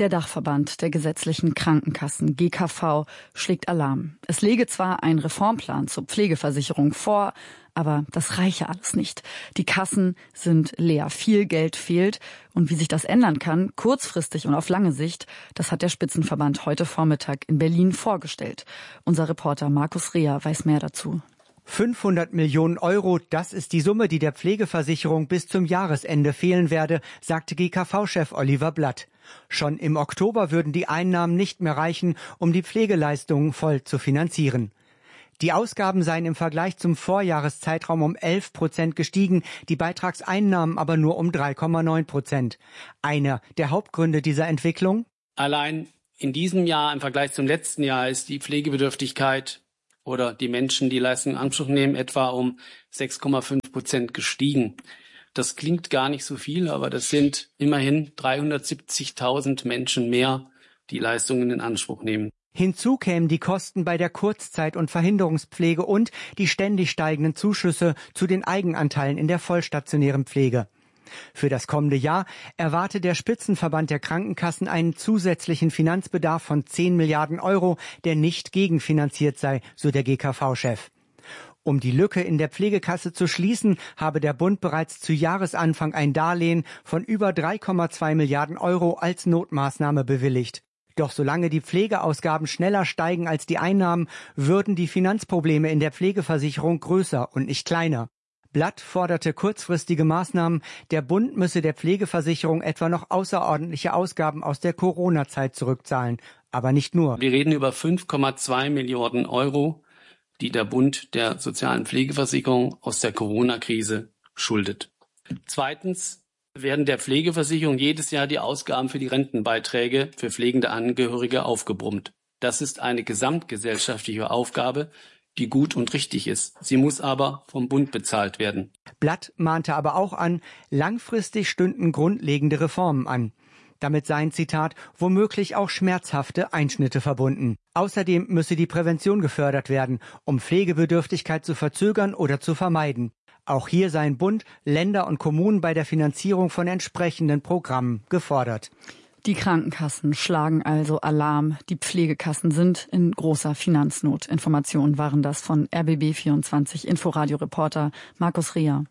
Der Dachverband der gesetzlichen Krankenkassen G K V schlägt Alarm. Es lege zwar ein Reformplan zur Pflegeversicherung vor, aber das reiche alles nicht. Die Kassen sind leer, viel Geld fehlt. Und wie sich das ändern kann, kurzfristig und auf lange Sicht, das hat der Spitzenverband heute Vormittag in Berlin vorgestellt. Unser Reporter Markus Reher weiß mehr dazu. fünfhundert Millionen Euro, das ist die Summe, die der Pflegeversicherung bis zum Jahresende fehlen werde, sagte G K V-Chef Oliver Blatt. Schon im Oktober würden die Einnahmen nicht mehr reichen, um die Pflegeleistungen voll zu finanzieren. Die Ausgaben seien im Vergleich zum Vorjahreszeitraum um elf Prozent gestiegen, die Beitragseinnahmen aber nur um drei Komma neun Prozent. Einer der Hauptgründe dieser Entwicklung? Allein in diesem Jahr im Vergleich zum letzten Jahr ist die Pflegebedürftigkeit oder die Menschen, die Leistungen in Anspruch nehmen, etwa um sechs Komma fünf Prozent gestiegen. Das klingt gar nicht so viel, aber das sind immerhin dreihundertsiebzigtausend Menschen mehr, die Leistungen in Anspruch nehmen. Hinzu kämen die Kosten bei der Kurzzeit- und Verhinderungspflege und die ständig steigenden Zuschüsse zu den Eigenanteilen in der vollstationären Pflege. Für das kommende Jahr erwarte der Spitzenverband der Krankenkassen einen zusätzlichen Finanzbedarf von zehn Milliarden Euro, der nicht gegenfinanziert sei, so der G K V-Chef. Um die Lücke in der Pflegekasse zu schließen, habe der Bund bereits zu Jahresanfang ein Darlehen von über drei Komma zwei Milliarden Euro als Notmaßnahme bewilligt. Doch solange die Pflegeausgaben schneller steigen als die Einnahmen, würden die Finanzprobleme in der Pflegeversicherung größer und nicht kleiner. Blatt forderte kurzfristige Maßnahmen. Der Bund müsse der Pflegeversicherung etwa noch außerordentliche Ausgaben aus der Corona-Zeit zurückzahlen. Aber nicht nur. Wir reden über fünf Komma zwei Milliarden Euro, die der Bund der sozialen Pflegeversicherung aus der Corona-Krise schuldet. Zweitens werden der Pflegeversicherung jedes Jahr die Ausgaben für die Rentenbeiträge für pflegende Angehörige aufgebrummt. Das ist eine gesamtgesellschaftliche Aufgabe, die gut und richtig ist. Sie muss aber vom Bund bezahlt werden. Blatt mahnte aber auch an, langfristig stünden grundlegende Reformen an. Damit seien, Zitat, womöglich auch schmerzhafte Einschnitte verbunden. Außerdem müsse die Prävention gefördert werden, um Pflegebedürftigkeit zu verzögern oder zu vermeiden. Auch hier seien Bund, Länder und Kommunen bei der Finanzierung von entsprechenden Programmen gefordert. Die Krankenkassen schlagen also Alarm. Die Pflegekassen sind in großer Finanznot. Informationen waren das von R B B vierundzwanzig Inforadio-Reporter Markus Reher.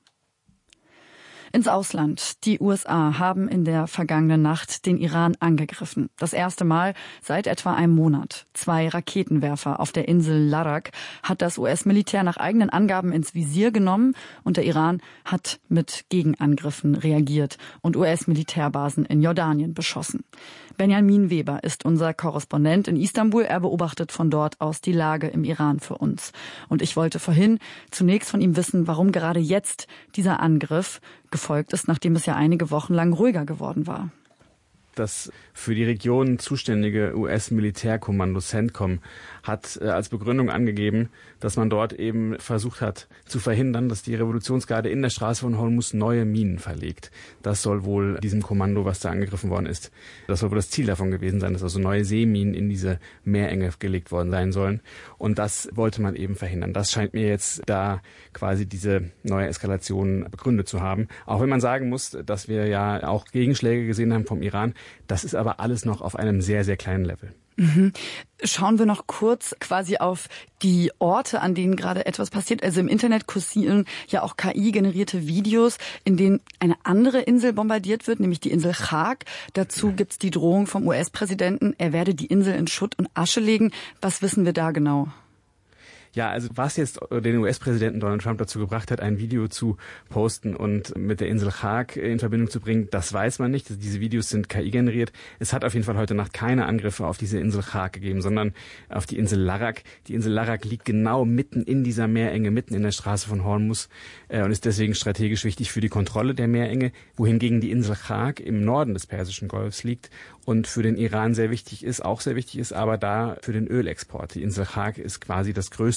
Ins Ausland. Die U S A haben in der vergangenen Nacht den Iran angegriffen. Das erste Mal seit etwa einem Monat. Zwei Raketenwerfer auf der Insel Larak hat das U S-Militär nach eigenen Angaben ins Visier genommen und der Iran hat mit Gegenangriffen reagiert und U S-Militärbasen in Jordanien beschossen. Benjamin Weber ist unser Korrespondent in Istanbul. Er beobachtet von dort aus die Lage im Iran für uns. Und ich wollte vorhin zunächst von ihm wissen, warum gerade jetzt dieser Angriff gefolgt ist, nachdem es ja einige Wochen lang ruhiger geworden war. Das für die Region zuständige U S-Militärkommando CENTCOM hat äh, als Begründung angegeben, dass man dort eben versucht hat zu verhindern, dass die Revolutionsgarde in der Straße von Hormuz neue Minen verlegt. Das soll wohl diesem Kommando, was da angegriffen worden ist, das soll wohl das Ziel davon gewesen sein, dass also neue Seeminen in diese Meerenge gelegt worden sein sollen. Und das wollte man eben verhindern. Das scheint mir jetzt da quasi diese neue Eskalation begründet zu haben. Auch wenn man sagen muss, dass wir ja auch Gegenschläge gesehen haben vom Iran. Das ist aber alles noch auf einem sehr, sehr kleinen Level. Mhm. Schauen wir noch kurz quasi auf die Orte, an denen gerade etwas passiert. Also im Internet kursieren ja auch K I-generierte Videos, in denen eine andere Insel bombardiert wird, nämlich die Insel Chag. Dazu gibt's die Drohung vom U S-Präsidenten, er werde die Insel in Schutt und Asche legen. Was wissen wir da genau? Ja, also was jetzt den U S-Präsidenten Donald Trump dazu gebracht hat, ein Video zu posten und mit der Insel Chag in Verbindung zu bringen, das weiß man nicht. Diese Videos sind K I generiert. Es hat auf jeden Fall heute Nacht keine Angriffe auf diese Insel Chag gegeben, sondern auf die Insel Larak. Die Insel Larak liegt genau mitten in dieser Meerenge, mitten in der Straße von Hormuz äh, und ist deswegen strategisch wichtig für die Kontrolle der Meerenge, wohingegen die Insel Chag im Norden des Persischen Golfs liegt und für den Iran sehr wichtig ist, auch sehr wichtig ist, aber da für den Ölexport. Die Insel Chag ist quasi das größte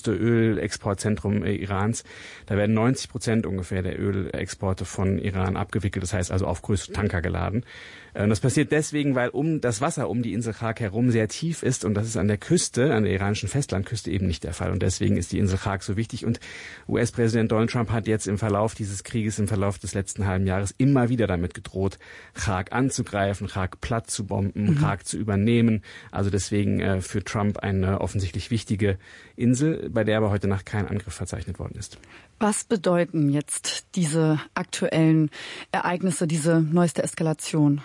größte Ölexportzentrum Irans. Da werden neunzig Prozent ungefähr der Ölexporte von Iran abgewickelt, das heißt also auf größere Tanker geladen. Und das passiert deswegen, weil um das Wasser um die Insel Chag herum sehr tief ist und das ist an der Küste, an der iranischen Festlandküste eben nicht der Fall. Und deswegen ist die Insel Chag so wichtig. Und U S-Präsident Donald Trump hat jetzt im Verlauf dieses Krieges, im Verlauf des letzten halben Jahres immer wieder damit gedroht, Chag anzugreifen, Chag platt zu bomben, mhm. Chag zu übernehmen. Also deswegen äh, für Trump eine offensichtlich wichtige Insel, bei der aber heute Nacht kein Angriff verzeichnet worden ist. Was bedeuten jetzt diese aktuellen Ereignisse, diese neueste Eskalation?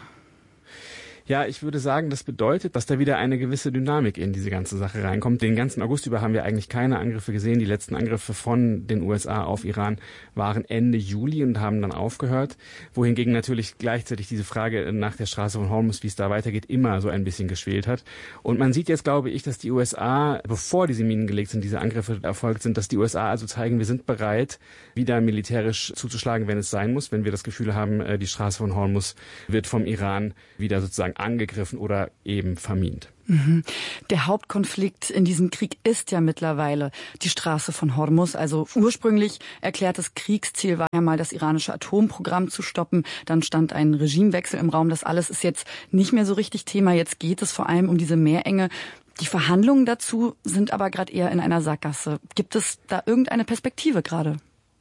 Ja, ich würde sagen, das bedeutet, dass da wieder eine gewisse Dynamik in diese ganze Sache reinkommt. Den ganzen August über haben wir eigentlich keine Angriffe gesehen. Die letzten Angriffe von den U S A auf Iran waren Ende Juli und haben dann aufgehört. Wohingegen natürlich gleichzeitig diese Frage nach der Straße von Hormuz, wie es da weitergeht, immer so ein bisschen geschwelt hat. Und man sieht jetzt, glaube ich, dass die U S A, bevor diese Minen gelegt sind, diese Angriffe erfolgt sind, dass die U S A also zeigen, wir sind bereit, wieder militärisch zuzuschlagen, wenn es sein muss, wenn wir das Gefühl haben, die Straße von Hormuz wird vom Iran wieder sozusagen angegriffen oder eben vermint. Mhm. Der Hauptkonflikt in diesem Krieg ist ja mittlerweile die Straße von Hormuz. Also ursprünglich erklärtes Kriegsziel war ja mal, das iranische Atomprogramm zu stoppen. Dann stand ein Regimewechsel im Raum. Das alles ist jetzt nicht mehr so richtig Thema. Jetzt geht es vor allem um diese Meerenge. Die Verhandlungen dazu sind aber gerade eher in einer Sackgasse. Gibt es da irgendeine Perspektive gerade?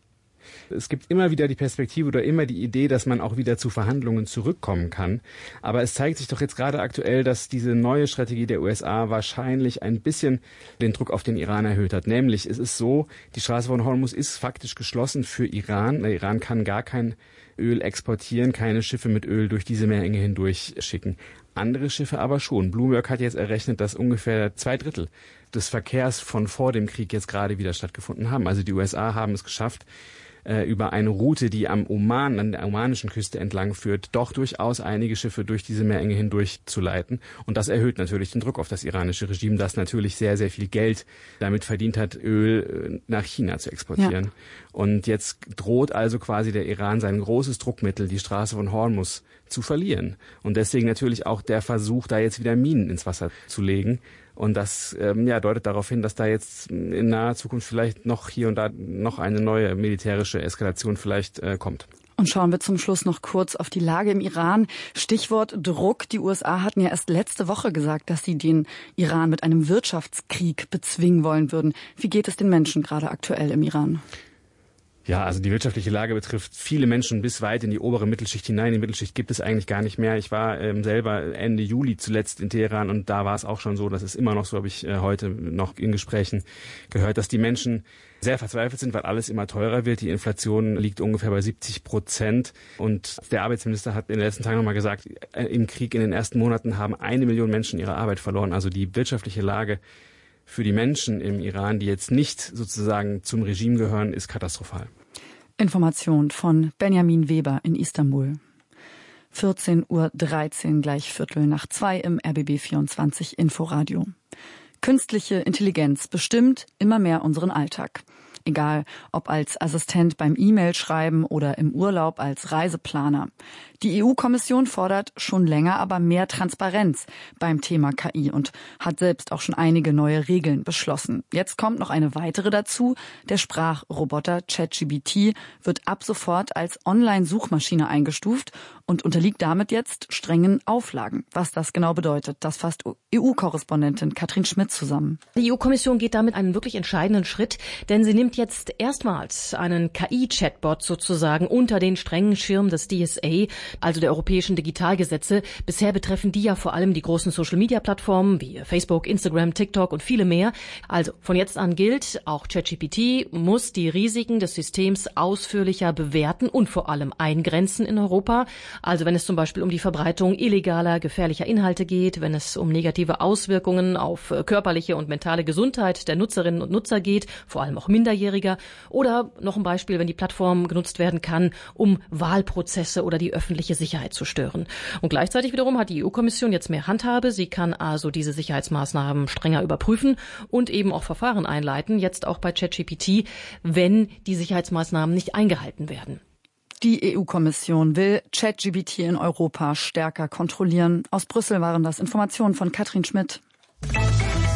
Es gibt immer wieder die Perspektive oder immer die Idee, dass man auch wieder zu Verhandlungen zurückkommen kann. Aber es zeigt sich doch jetzt gerade aktuell, dass diese neue Strategie der U S A wahrscheinlich ein bisschen den Druck auf den Iran erhöht hat. Nämlich, es ist so, die Straße von Hormuz ist faktisch geschlossen für Iran. Der Iran kann gar kein Öl exportieren, keine Schiffe mit Öl durch diese Meerenge hindurch schicken. Andere Schiffe aber schon. Bloomberg hat jetzt errechnet, dass ungefähr zwei Drittel des Verkehrs von vor dem Krieg jetzt gerade wieder stattgefunden haben. Also die U S A haben es geschafft, über eine Route, die am Oman, an der omanischen Küste entlang führt, doch durchaus einige Schiffe durch diese Meerenge hindurch zu leiten. Und das erhöht natürlich den Druck auf das iranische Regime, das natürlich sehr, sehr viel Geld damit verdient hat, Öl nach China zu exportieren. Ja. Und jetzt droht also quasi der Iran sein großes Druckmittel, die Straße von Hormuz, zu verlieren. Und deswegen natürlich auch der Versuch, da jetzt wieder Minen ins Wasser zu legen. Und das ähm, ja, deutet darauf hin, dass da jetzt in naher Zukunft vielleicht noch hier und da noch eine neue militärische Eskalation vielleicht äh, kommt. Und schauen wir zum Schluss noch kurz auf die Lage im Iran. Stichwort Druck. Die U S A hatten ja erst letzte Woche gesagt, dass sie den Iran mit einem Wirtschaftskrieg bezwingen wollen würden. Wie geht es den Menschen gerade aktuell im Iran? Ja, also die wirtschaftliche Lage betrifft viele Menschen bis weit in die obere Mittelschicht hinein. Die Mittelschicht gibt es eigentlich gar nicht mehr. Ich war ähm, selber Ende Juli zuletzt in Teheran und da war es auch schon so, das ist immer noch so, habe ich äh, heute noch in Gesprächen gehört, dass die Menschen sehr verzweifelt sind, weil alles immer teurer wird. Die Inflation liegt ungefähr bei siebzig Prozent. Und der Arbeitsminister hat in den letzten Tagen nochmal gesagt, äh, im Krieg in den ersten Monaten haben eine Million Menschen ihre Arbeit verloren. Also die wirtschaftliche Lage für die Menschen im Iran, die jetzt nicht sozusagen zum Regime gehören, ist katastrophal. Information von Benjamin Weber in Istanbul. vierzehn Uhr dreizehn, gleich Viertel nach zwei im R B B vierundzwanzig Inforadio. Künstliche Intelligenz bestimmt immer mehr unseren Alltag. Egal, ob als Assistent beim E-Mail-Schreiben oder im Urlaub als Reiseplaner. Die E U-Kommission fordert schon länger aber mehr Transparenz beim Thema K I und hat selbst auch schon einige neue Regeln beschlossen. Jetzt kommt noch eine weitere dazu. Der Sprachroboter ChatGPT wird ab sofort als Online-Suchmaschine eingestuft und unterliegt damit jetzt strengen Auflagen. Was das genau bedeutet, das fasst E U-Korrespondentin Katrin Schmidt zusammen. Die E U-Kommission geht damit einen wirklich entscheidenden Schritt, denn sie nimmt jetzt erstmals einen K I-Chatbot sozusagen unter den strengen Schirm des D S A, also der europäischen Digitalgesetze. Bisher betreffen die ja vor allem die großen Social-Media-Plattformen wie Facebook, Instagram, TikTok und viele mehr. Also von jetzt an gilt, auch ChatGPT muss die Risiken des Systems ausführlicher bewerten und vor allem eingrenzen in Europa. Also wenn es zum Beispiel um die Verbreitung illegaler, gefährlicher Inhalte geht, wenn es um negative Auswirkungen auf körperliche und mentale Gesundheit der Nutzerinnen und Nutzer geht, vor allem auch Minderjähriger. Oder noch ein Beispiel, wenn die Plattform genutzt werden kann, um Wahlprozesse oder die öffentliche Sicherheit zu stören. Und gleichzeitig wiederum hat die E U-Kommission jetzt mehr Handhabe. Sie kann also diese Sicherheitsmaßnahmen strenger überprüfen und eben auch Verfahren einleiten, jetzt auch bei ChatGPT, wenn die Sicherheitsmaßnahmen nicht eingehalten werden. Die E U-Kommission will ChatGPT in Europa stärker kontrollieren. Aus Brüssel waren das Informationen von Katrin Schmidt.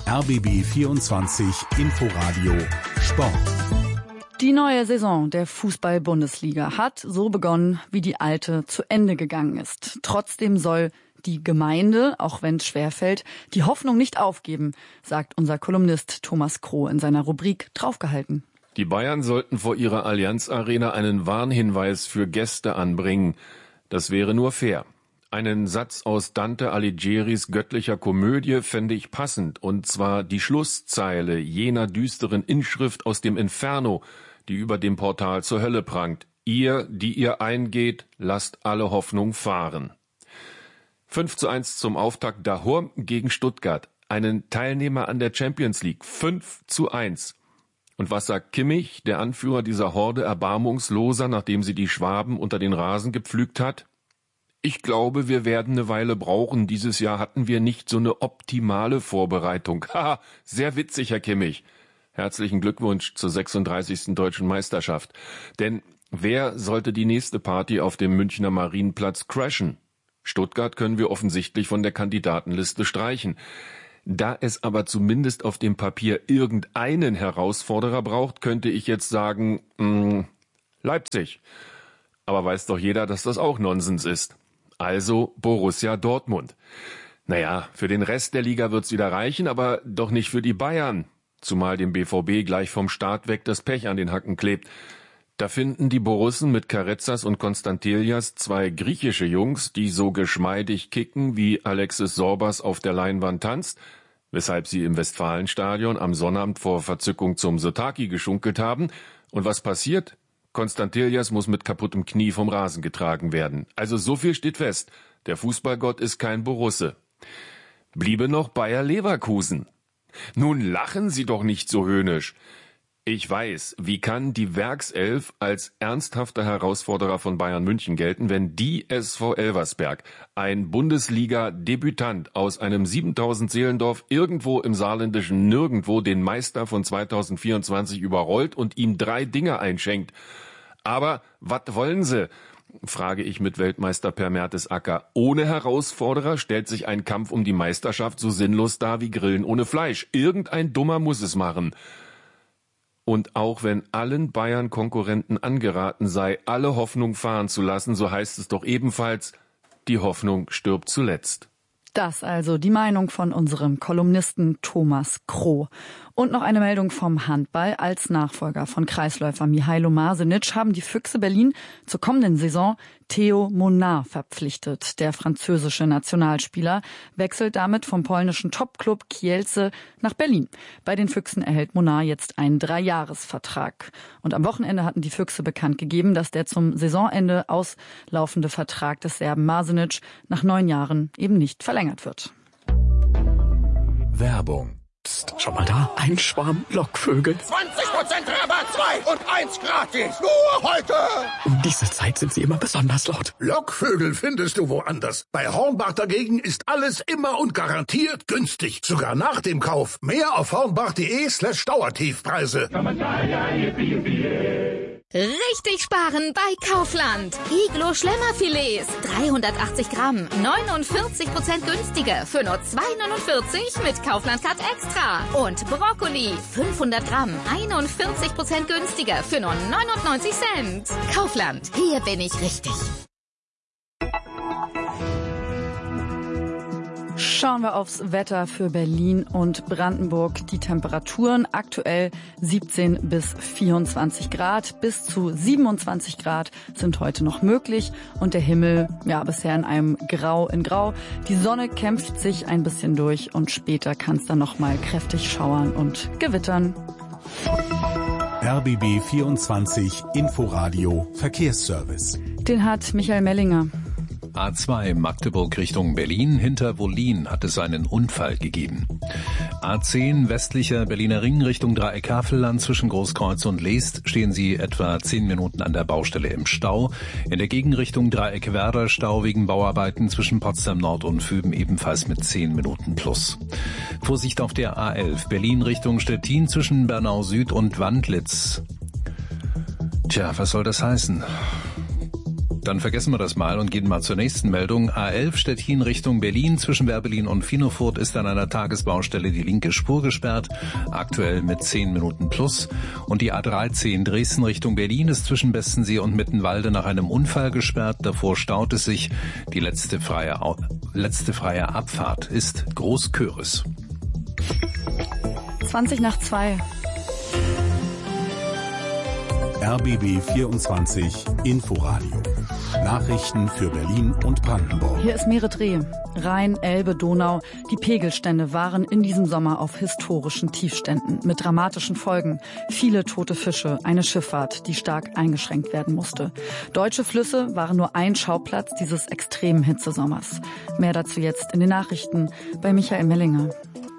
R B B vierundzwanzig Inforadio Sport. Die neue Saison der Fußball-Bundesliga hat so begonnen, wie die alte zu Ende gegangen ist. Trotzdem soll die Gemeinde, auch wenn es schwerfällt, die Hoffnung nicht aufgeben, sagt unser Kolumnist Thomas Kroh in seiner Rubrik Draufgehalten. Die Bayern sollten vor ihrer Allianz Arena einen Warnhinweis für Gäste anbringen. Das wäre nur fair. Einen Satz aus Dante Alighieri's göttlicher Komödie fände ich passend, und zwar die Schlusszeile jener düsteren Inschrift aus dem Inferno, die über dem Portal zur Hölle prangt. Ihr, die ihr eingeht, lasst alle Hoffnung fahren. fünf zu eins zum Auftakt Dahor gegen Stuttgart. Einen Teilnehmer an der Champions League. fünf zu eins. Und was sagt Kimmich, der Anführer dieser Horde Erbarmungsloser, nachdem sie die Schwaben unter den Rasen gepflügt hat? Ich glaube, wir werden eine Weile brauchen. Dieses Jahr hatten wir nicht so eine optimale Vorbereitung. Haha, sehr witzig, Herr Kimmich. Herzlichen Glückwunsch zur sechsunddreißigsten Deutschen Meisterschaft. Denn wer sollte die nächste Party auf dem Münchner Marienplatz crashen? Stuttgart können wir offensichtlich von der Kandidatenliste streichen. Da es aber zumindest auf dem Papier irgendeinen Herausforderer braucht, könnte ich jetzt sagen, mh, Leipzig. Aber weiß doch jeder, dass das auch Nonsens ist. Also Borussia Dortmund. Naja, für den Rest der Liga wird's wieder reichen, aber doch nicht für die Bayern. Zumal dem B V B gleich vom Start weg das Pech an den Hacken klebt. Da finden die Borussen mit Karezas und Konstantelias zwei griechische Jungs, die so geschmeidig kicken, wie Alexis Sorbas auf der Leinwand tanzt, weshalb sie im Westfalenstadion am Sonnabend vor Verzückung zum Sotaki geschunkelt haben. Und was passiert? Konstantelias muss mit kaputtem Knie vom Rasen getragen werden. Also so viel steht fest. Der Fußballgott ist kein Borusse. Bliebe noch Bayer Leverkusen. Nun lachen Sie doch nicht so höhnisch. Ich weiß, wie kann die Werkself als ernsthafter Herausforderer von Bayern München gelten, wenn die S V Elversberg, ein Bundesliga-Debütant aus einem siebentausend Seelendorf irgendwo im saarländischen Nirgendwo, den Meister von zweitausendvierundzwanzig überrollt und ihm drei Dinge einschenkt. Aber was wollen sie? Frage ich mit Weltmeister Per Mertesacker. Ohne Herausforderer stellt sich ein Kampf um die Meisterschaft so sinnlos dar wie Grillen ohne Fleisch. Irgendein Dummer muss es machen. Und auch wenn allen Bayern-Konkurrenten angeraten sei, alle Hoffnung fahren zu lassen, so heißt es doch ebenfalls, die Hoffnung stirbt zuletzt. Das also die Meinung von unserem Kolumnisten Thomas Kroh. Und noch eine Meldung vom Handball. Als Nachfolger von Kreisläufer Mihailo Masenic haben die Füchse Berlin zur kommenden Saison Theo Monard verpflichtet. Der französische Nationalspieler wechselt damit vom polnischen Topclub Kielce nach Berlin. Bei den Füchsen erhält Monard jetzt einen Dreijahresvertrag. Und am Wochenende hatten die Füchse bekannt gegeben, dass der zum Saisonende auslaufende Vertrag des Serben Masenic nach neun Jahren eben nicht verlängert wird. Werbung. Psst, schau mal da, ein Schwarm Lockvögel. zwanzig Prozent Rabatt, zwei und eins gratis. Nur heute. Um diese Zeit sind sie immer besonders laut. Lockvögel findest du woanders. Bei Hornbach dagegen ist alles immer und garantiert günstig. Sogar nach dem Kauf. Mehr auf hornbach.de slash Dauertiefpreise. Richtig sparen bei Kaufland. Iglo Schlemmerfilets, dreihundertachtzig Gramm, neunundvierzig Prozent günstiger für nur zwei neunundvierzig mit Kaufland Cut Extra. Und Brokkoli, fünfhundert Gramm, einundvierzig Prozent günstiger für nur neunundneunzig Cent. Kaufland, hier bin ich richtig. Schauen wir aufs Wetter für Berlin und Brandenburg. Die Temperaturen aktuell siebzehn bis vierundzwanzig Grad. Bis zu siebenundzwanzig Grad sind heute noch möglich. Und der Himmel, ja, bisher in einem Grau in Grau. Die Sonne kämpft sich ein bisschen durch und später kann es dann noch mal kräftig schauern und gewittern. R B B vierundzwanzig Inforadio Verkehrsservice. Den hat Michael Mellinger. A zwei Magdeburg Richtung Berlin. Hinter Wollin hat es einen Unfall gegeben. A zehn westlicher Berliner Ring Richtung Dreieck Havelland. Zwischen Großkreuz und Leest stehen Sie etwa zehn Minuten an der Baustelle im Stau. In der Gegenrichtung Dreieck Werder Stau wegen Bauarbeiten zwischen Potsdam Nord und Füben ebenfalls mit zehn Minuten plus. Vorsicht auf der A elf Berlin Richtung Stettin zwischen Bernau Süd und Wandlitz. Tja, was soll das heißen? Dann vergessen wir das mal und gehen mal zur nächsten Meldung. A elf Stettin Richtung Berlin. Zwischen Werbelin und Finofurt ist an einer Tagesbaustelle die linke Spur gesperrt. Aktuell mit zehn Minuten plus. Und die A dreizehn Dresden Richtung Berlin ist zwischen Bestensee und Mittenwalde nach einem Unfall gesperrt. Davor staut es sich. Die letzte freie, letzte freie Abfahrt ist Großköris. zwanzig nach zwei. R B B vierundzwanzig Inforadio. Nachrichten für Berlin und Brandenburg. Hier ist Merit Reh. Rhein, Elbe, Donau. Die Pegelstände waren in diesem Sommer auf historischen Tiefständen mit dramatischen Folgen. Viele tote Fische, eine Schifffahrt, die stark eingeschränkt werden musste. Deutsche Flüsse waren nur ein Schauplatz dieses extremen Hitzesommers. Mehr dazu jetzt in den Nachrichten bei Michael Mellinger.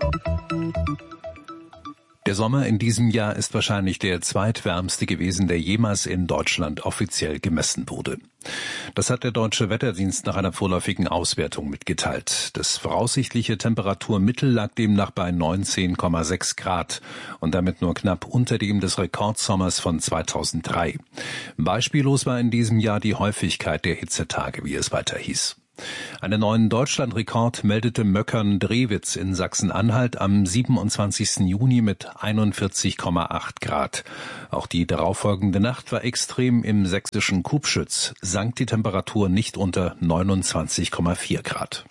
Der Sommer in diesem Jahr ist wahrscheinlich der zweitwärmste gewesen, der jemals in Deutschland offiziell gemessen wurde. Das hat der Deutsche Wetterdienst nach einer vorläufigen Auswertung mitgeteilt. Das voraussichtliche Temperaturmittel lag demnach bei neunzehn Komma sechs Grad und damit nur knapp unter dem des Rekordsommers von zweitausenddrei. Beispiellos war in diesem Jahr die Häufigkeit der Hitzetage, wie es weiter hieß. Einen neuen Deutschlandrekord meldete Möckern-Drewitz in Sachsen-Anhalt am siebenundzwanzigsten Juni mit einundvierzig Komma acht Grad. Auch die darauffolgende Nacht war extrem. Im sächsischen Kubschütz sank die Temperatur nicht unter neunundzwanzig Komma vier Grad.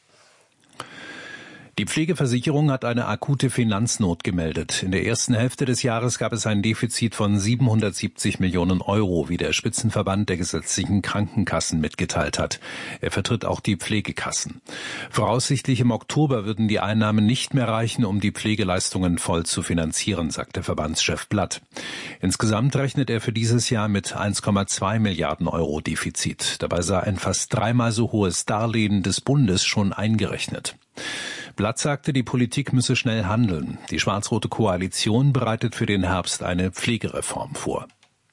Die Pflegeversicherung hat eine akute Finanznot gemeldet. In der ersten Hälfte des Jahres gab es ein Defizit von siebenhundertsiebzig Millionen Euro, wie der Spitzenverband der gesetzlichen Krankenkassen mitgeteilt hat. Er vertritt auch die Pflegekassen. Voraussichtlich im Oktober würden die Einnahmen nicht mehr reichen, um die Pflegeleistungen voll zu finanzieren, sagte Verbandschef Blatt. Insgesamt rechnet er für dieses Jahr mit eins Komma zwei Milliarden Euro Defizit. Dabei sei ein fast dreimal so hohes Darlehen des Bundes schon eingerechnet. Blatt sagte, die Politik müsse schnell handeln. Die schwarz-rote Koalition bereitet für den Herbst eine Pflegereform vor.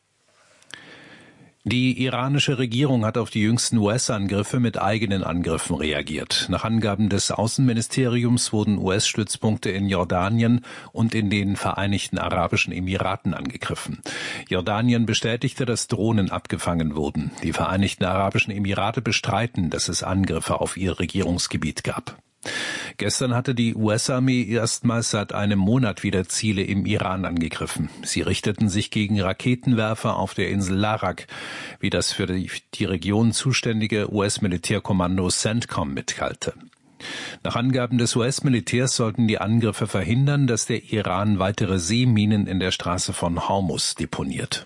Die iranische Regierung hat auf die jüngsten U S-Angriffe mit eigenen Angriffen reagiert. Nach Angaben des Außenministeriums wurden U S-Stützpunkte in Jordanien und in den Vereinigten Arabischen Emiraten angegriffen. Jordanien bestätigte, dass Drohnen abgefangen wurden. Die Vereinigten Arabischen Emirate bestreiten, dass es Angriffe auf ihr Regierungsgebiet gab. Gestern hatte die U S-Armee erstmals seit einem Monat wieder Ziele im Iran angegriffen. Sie richteten sich gegen Raketenwerfer auf der Insel Larak, wie das für die, die Region zuständige U S-Militärkommando CENTCOM mitteilte. Nach Angaben des U S-Militärs sollten die Angriffe verhindern, dass der Iran weitere Seeminen in der Straße von Hormuz deponiert.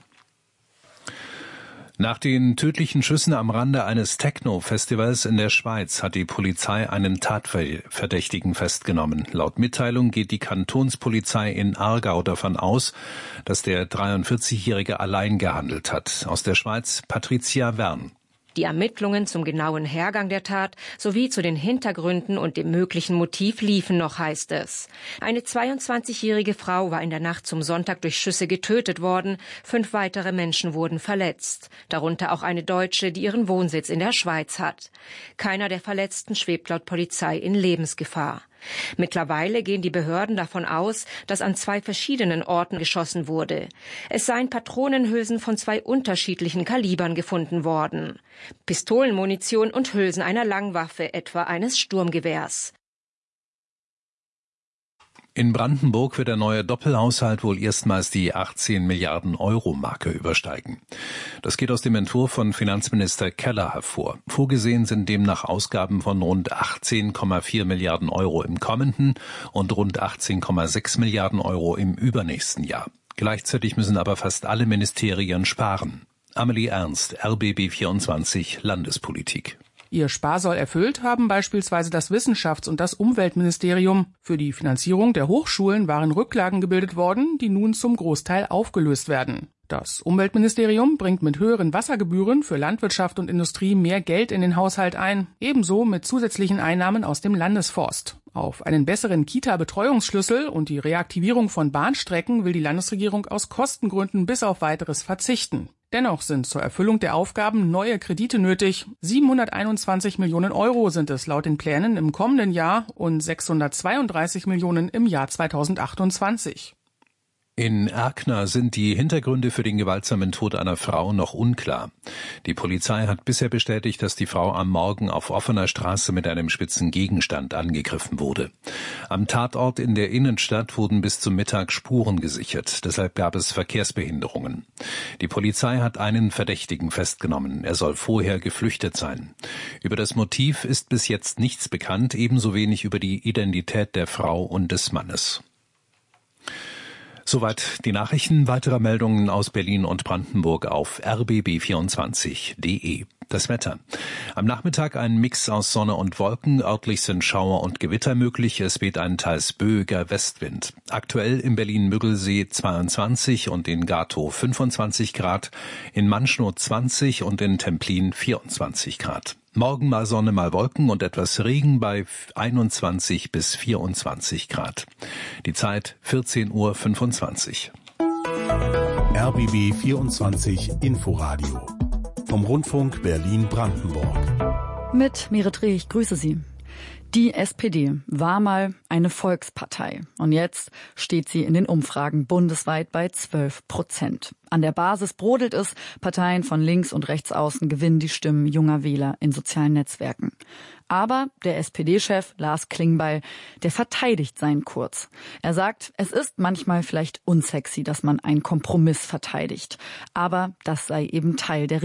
Nach den tödlichen Schüssen am Rande eines Techno-Festivals in der Schweiz hat die Polizei einen Tatverdächtigen festgenommen. Laut Mitteilung geht die Kantonspolizei in Aargau davon aus, dass der dreiundvierzigjährige allein gehandelt hat. Aus der Schweiz Patricia Wern. Die Ermittlungen zum genauen Hergang der Tat sowie zu den Hintergründen und dem möglichen Motiv liefen noch, heißt es. Eine zweiundzwanzigjährige Frau war in der Nacht zum Sonntag durch Schüsse getötet worden. Fünf weitere Menschen wurden verletzt. Darunter auch eine Deutsche, die ihren Wohnsitz in der Schweiz hat. Keiner der Verletzten schwebt laut Polizei in Lebensgefahr. Mittlerweile gehen die Behörden davon aus, dass an zwei verschiedenen Orten geschossen wurde. Es seien Patronenhülsen von zwei unterschiedlichen Kalibern gefunden worden. Pistolenmunition und Hülsen einer Langwaffe, etwa eines Sturmgewehrs. In Brandenburg wird der neue Doppelhaushalt wohl erstmals die achtzehn Milliarden Euro Marke übersteigen. Das geht aus dem Entwurf von Finanzminister Keller hervor. Vorgesehen sind demnach Ausgaben von rund achtzehn Komma vier Milliarden Euro im kommenden und rund achtzehn Komma sechs Milliarden Euro im übernächsten Jahr. Gleichzeitig müssen aber fast alle Ministerien sparen. Amelie Ernst, R B B vierundzwanzig, Landespolitik. Ihr Sparsoll erfüllt haben beispielsweise das Wissenschafts- und das Umweltministerium. Für die Finanzierung der Hochschulen waren Rücklagen gebildet worden, die nun zum Großteil aufgelöst werden. Das Umweltministerium bringt mit höheren Wassergebühren für Landwirtschaft und Industrie mehr Geld in den Haushalt ein, ebenso mit zusätzlichen Einnahmen aus dem Landesforst. Auf einen besseren Kita-Betreuungsschlüssel und die Reaktivierung von Bahnstrecken will die Landesregierung aus Kostengründen bis auf Weiteres verzichten. Dennoch sind zur Erfüllung der Aufgaben neue Kredite nötig. siebenhunderteinundzwanzig Millionen Euro sind es laut den Plänen im kommenden Jahr und sechshundertzweiunddreißig Millionen im Jahr zweitausendachtundzwanzig. In Erkner sind die Hintergründe für den gewaltsamen Tod einer Frau noch unklar. Die Polizei hat bisher bestätigt, dass die Frau am Morgen auf offener Straße mit einem spitzen Gegenstand angegriffen wurde. Am Tatort in der Innenstadt wurden bis zum Mittag Spuren gesichert. Deshalb gab es Verkehrsbehinderungen. Die Polizei hat einen Verdächtigen festgenommen. Er soll vorher geflüchtet sein. Über das Motiv ist bis jetzt nichts bekannt, ebenso wenig über die Identität der Frau und des Mannes. Soweit die Nachrichten. Weitere Meldungen aus Berlin und Brandenburg auf r b b vierundzwanzig punkt d e. Das Wetter. Am Nachmittag ein Mix aus Sonne und Wolken. Örtlich sind Schauer und Gewitter möglich. Es weht ein teils böiger Westwind. Aktuell in Berlin-Müggelsee zweiundzwanzig und in Gatow fünfundzwanzig Grad, in Manschnow zwanzig und in Templin vierundzwanzig Grad. Morgen mal Sonne, mal Wolken und etwas Regen bei einundzwanzig bis vierundzwanzig Grad. Die Zeit vierzehn Uhr fünfundzwanzig. R B B vierundzwanzig Inforadio vom Rundfunk Berlin-Brandenburg. Mit Merit Reh, ich grüße Sie. Die S P D war mal eine Volkspartei und jetzt steht sie in den Umfragen bundesweit bei zwölf Prozent. An der Basis brodelt es, Parteien von links und rechts außen gewinnen die Stimmen junger Wähler in sozialen Netzwerken. Aber der S P D-Chef Lars Klingbeil, der verteidigt seinen Kurs. Er sagt, es ist manchmal vielleicht unsexy, dass man einen Kompromiss verteidigt. Aber das sei eben Teil der